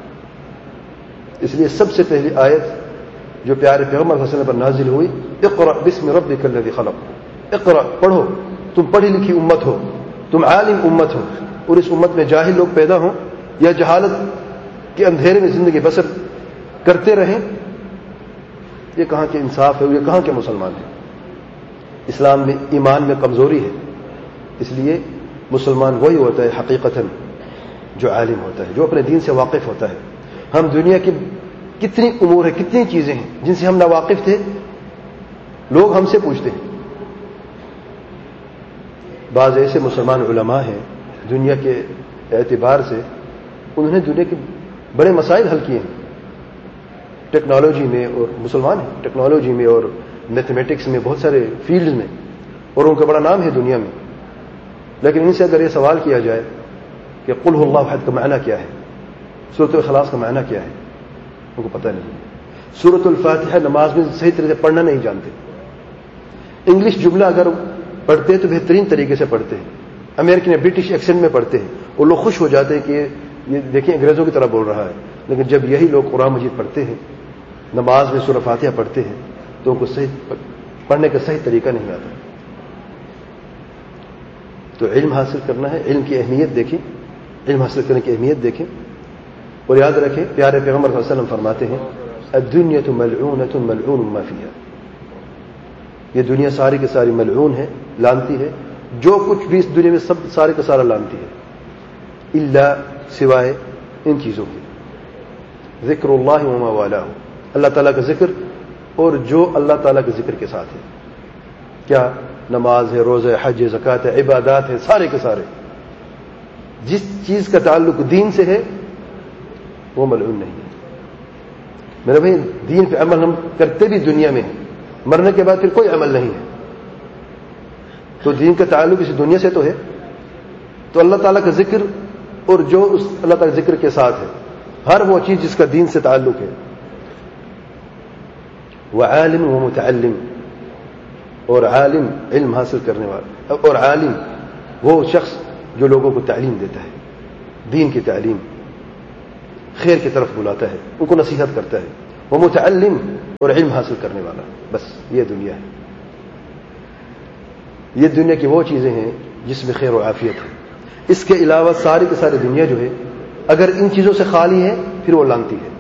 اس لیے سب سے پہلی آیت جو پیارے پیغمبر صلی اللہ علیہ وسلم پر نازل ہوئی, اقرأ بسم ربک الذی خلق. اقرأ, پڑھو, تم پڑھی لکھی امت ہو, تم عالم امت ہو, اور اس امت میں جاہل لوگ پیدا ہوں یا جہالت کے اندھیرے میں زندگی بسر کرتے رہیں, یہ کہاں کے انصاف ہے, یہ کہاں کے مسلمان ہیں؟ اسلام میں ایمان میں کمزوری ہے. اس لیے مسلمان وہی ہوتا ہے حقیقتاً جو عالم ہوتا ہے, جو اپنے دین سے واقف ہوتا ہے. ہم دنیا کی کتنی امور ہیں, کتنی چیزیں ہیں جن سے ہم ناواقف تھے, لوگ ہم سے پوچھتے ہیں. بعض ایسے مسلمان علماء ہیں دنیا کے اعتبار سے انہوں نے دنیا کے بڑے مسائل حل کیے ہیں ٹیکنالوجی میں, اور مسلمان ہیں ٹیکنالوجی میں اور میتھمیٹکس میں, بہت سارے فیلڈز میں, اور ان کا بڑا نام ہے دنیا میں. لیکن ان سے اگر یہ سوال کیا جائے کہ قل هو اللہ احد کا معنی کیا ہے, سورۃ الاخلاص کا معنی کیا ہے, ان کو پتہ نہیں. سورۃ الفاتحہ نماز میں صحیح طرح سے پڑھنا نہیں جانتے. انگلش جملہ اگر پڑھتے ہیں تو بہترین طریقے سے پڑھتے ہیں, امریکن یا برٹش ایکسنٹ میں پڑھتے ہیں, اور لوگ خوش ہو جاتے ہیں کہ یہ دیکھیں انگریزوں کی طرح بول رہا ہے. لیکن جب یہی لوگ قرآن مجید پڑھتے ہیں, نماز میں سورۃ فاتحہ پڑھتے ہیں, تو ان کو صحیح پڑھنے کا صحیح طریقہ نہیں آتا. تو علم حاصل کرنا ہے, علم کی اہمیت دیکھیں, علم حاصل کرنے کی اہمیت دیکھیں, اور یاد رکھیں پیارے پیغمبر صلی اللہ علیہ وسلم فرماتے ہیں الدنیا ملعونۃ ملعون ما فیہا, یہ دنیا ساری کی ساری ملعون ہے, لعنتی ہے. جو کچھ بھی اس دنیا میں سب سارے کا سارا لعنتی ہے, الا سوائے ان چیزوں کے, ذکر اللہ وما والہ, اللہ تعالیٰ کا ذکر اور جو اللہ تعالیٰ کے ذکر کے ساتھ ہے. کیا نماز ہے, روزہ ہے, حج ہے, زکوٰۃ ہے, عبادات ہے, سارے کے سارے. جس چیز کا تعلق دین سے ہے وہ ملعون نہیں ہے. میرے بھائی دین پہ عمل ہم کرتے بھی دنیا میں ہیں, مرنے کے بعد پھر کوئی عمل نہیں ہے, تو دین کا تعلق اس دنیا سے تو ہے. تو اللہ تعالیٰ کا ذکر اور جو اس اللہ تعالی ذکر کے ساتھ ہے، ہر وہ چیز جس کا دین سے تعلق ہے. وعالم و متعلم، اور عالم علم حاصل کرنے والا، اور عالم وہ شخص جو لوگوں کو تعلیم دیتا ہے، دین کی تعلیم، خیر کی طرف بلاتا ہے، ان کو نصیحت کرتا ہے. وہ متعلم اور علم حاصل کرنے والا. بس یہ دنیا ہے. یہ دنیا کی وہ چیزیں ہیں جس میں خیر و عافیت ہے. اس کے علاوہ ساری کی ساری دنیا جو ہے اگر ان چیزوں سے خالی ہے پھر وہ لانتی ہے.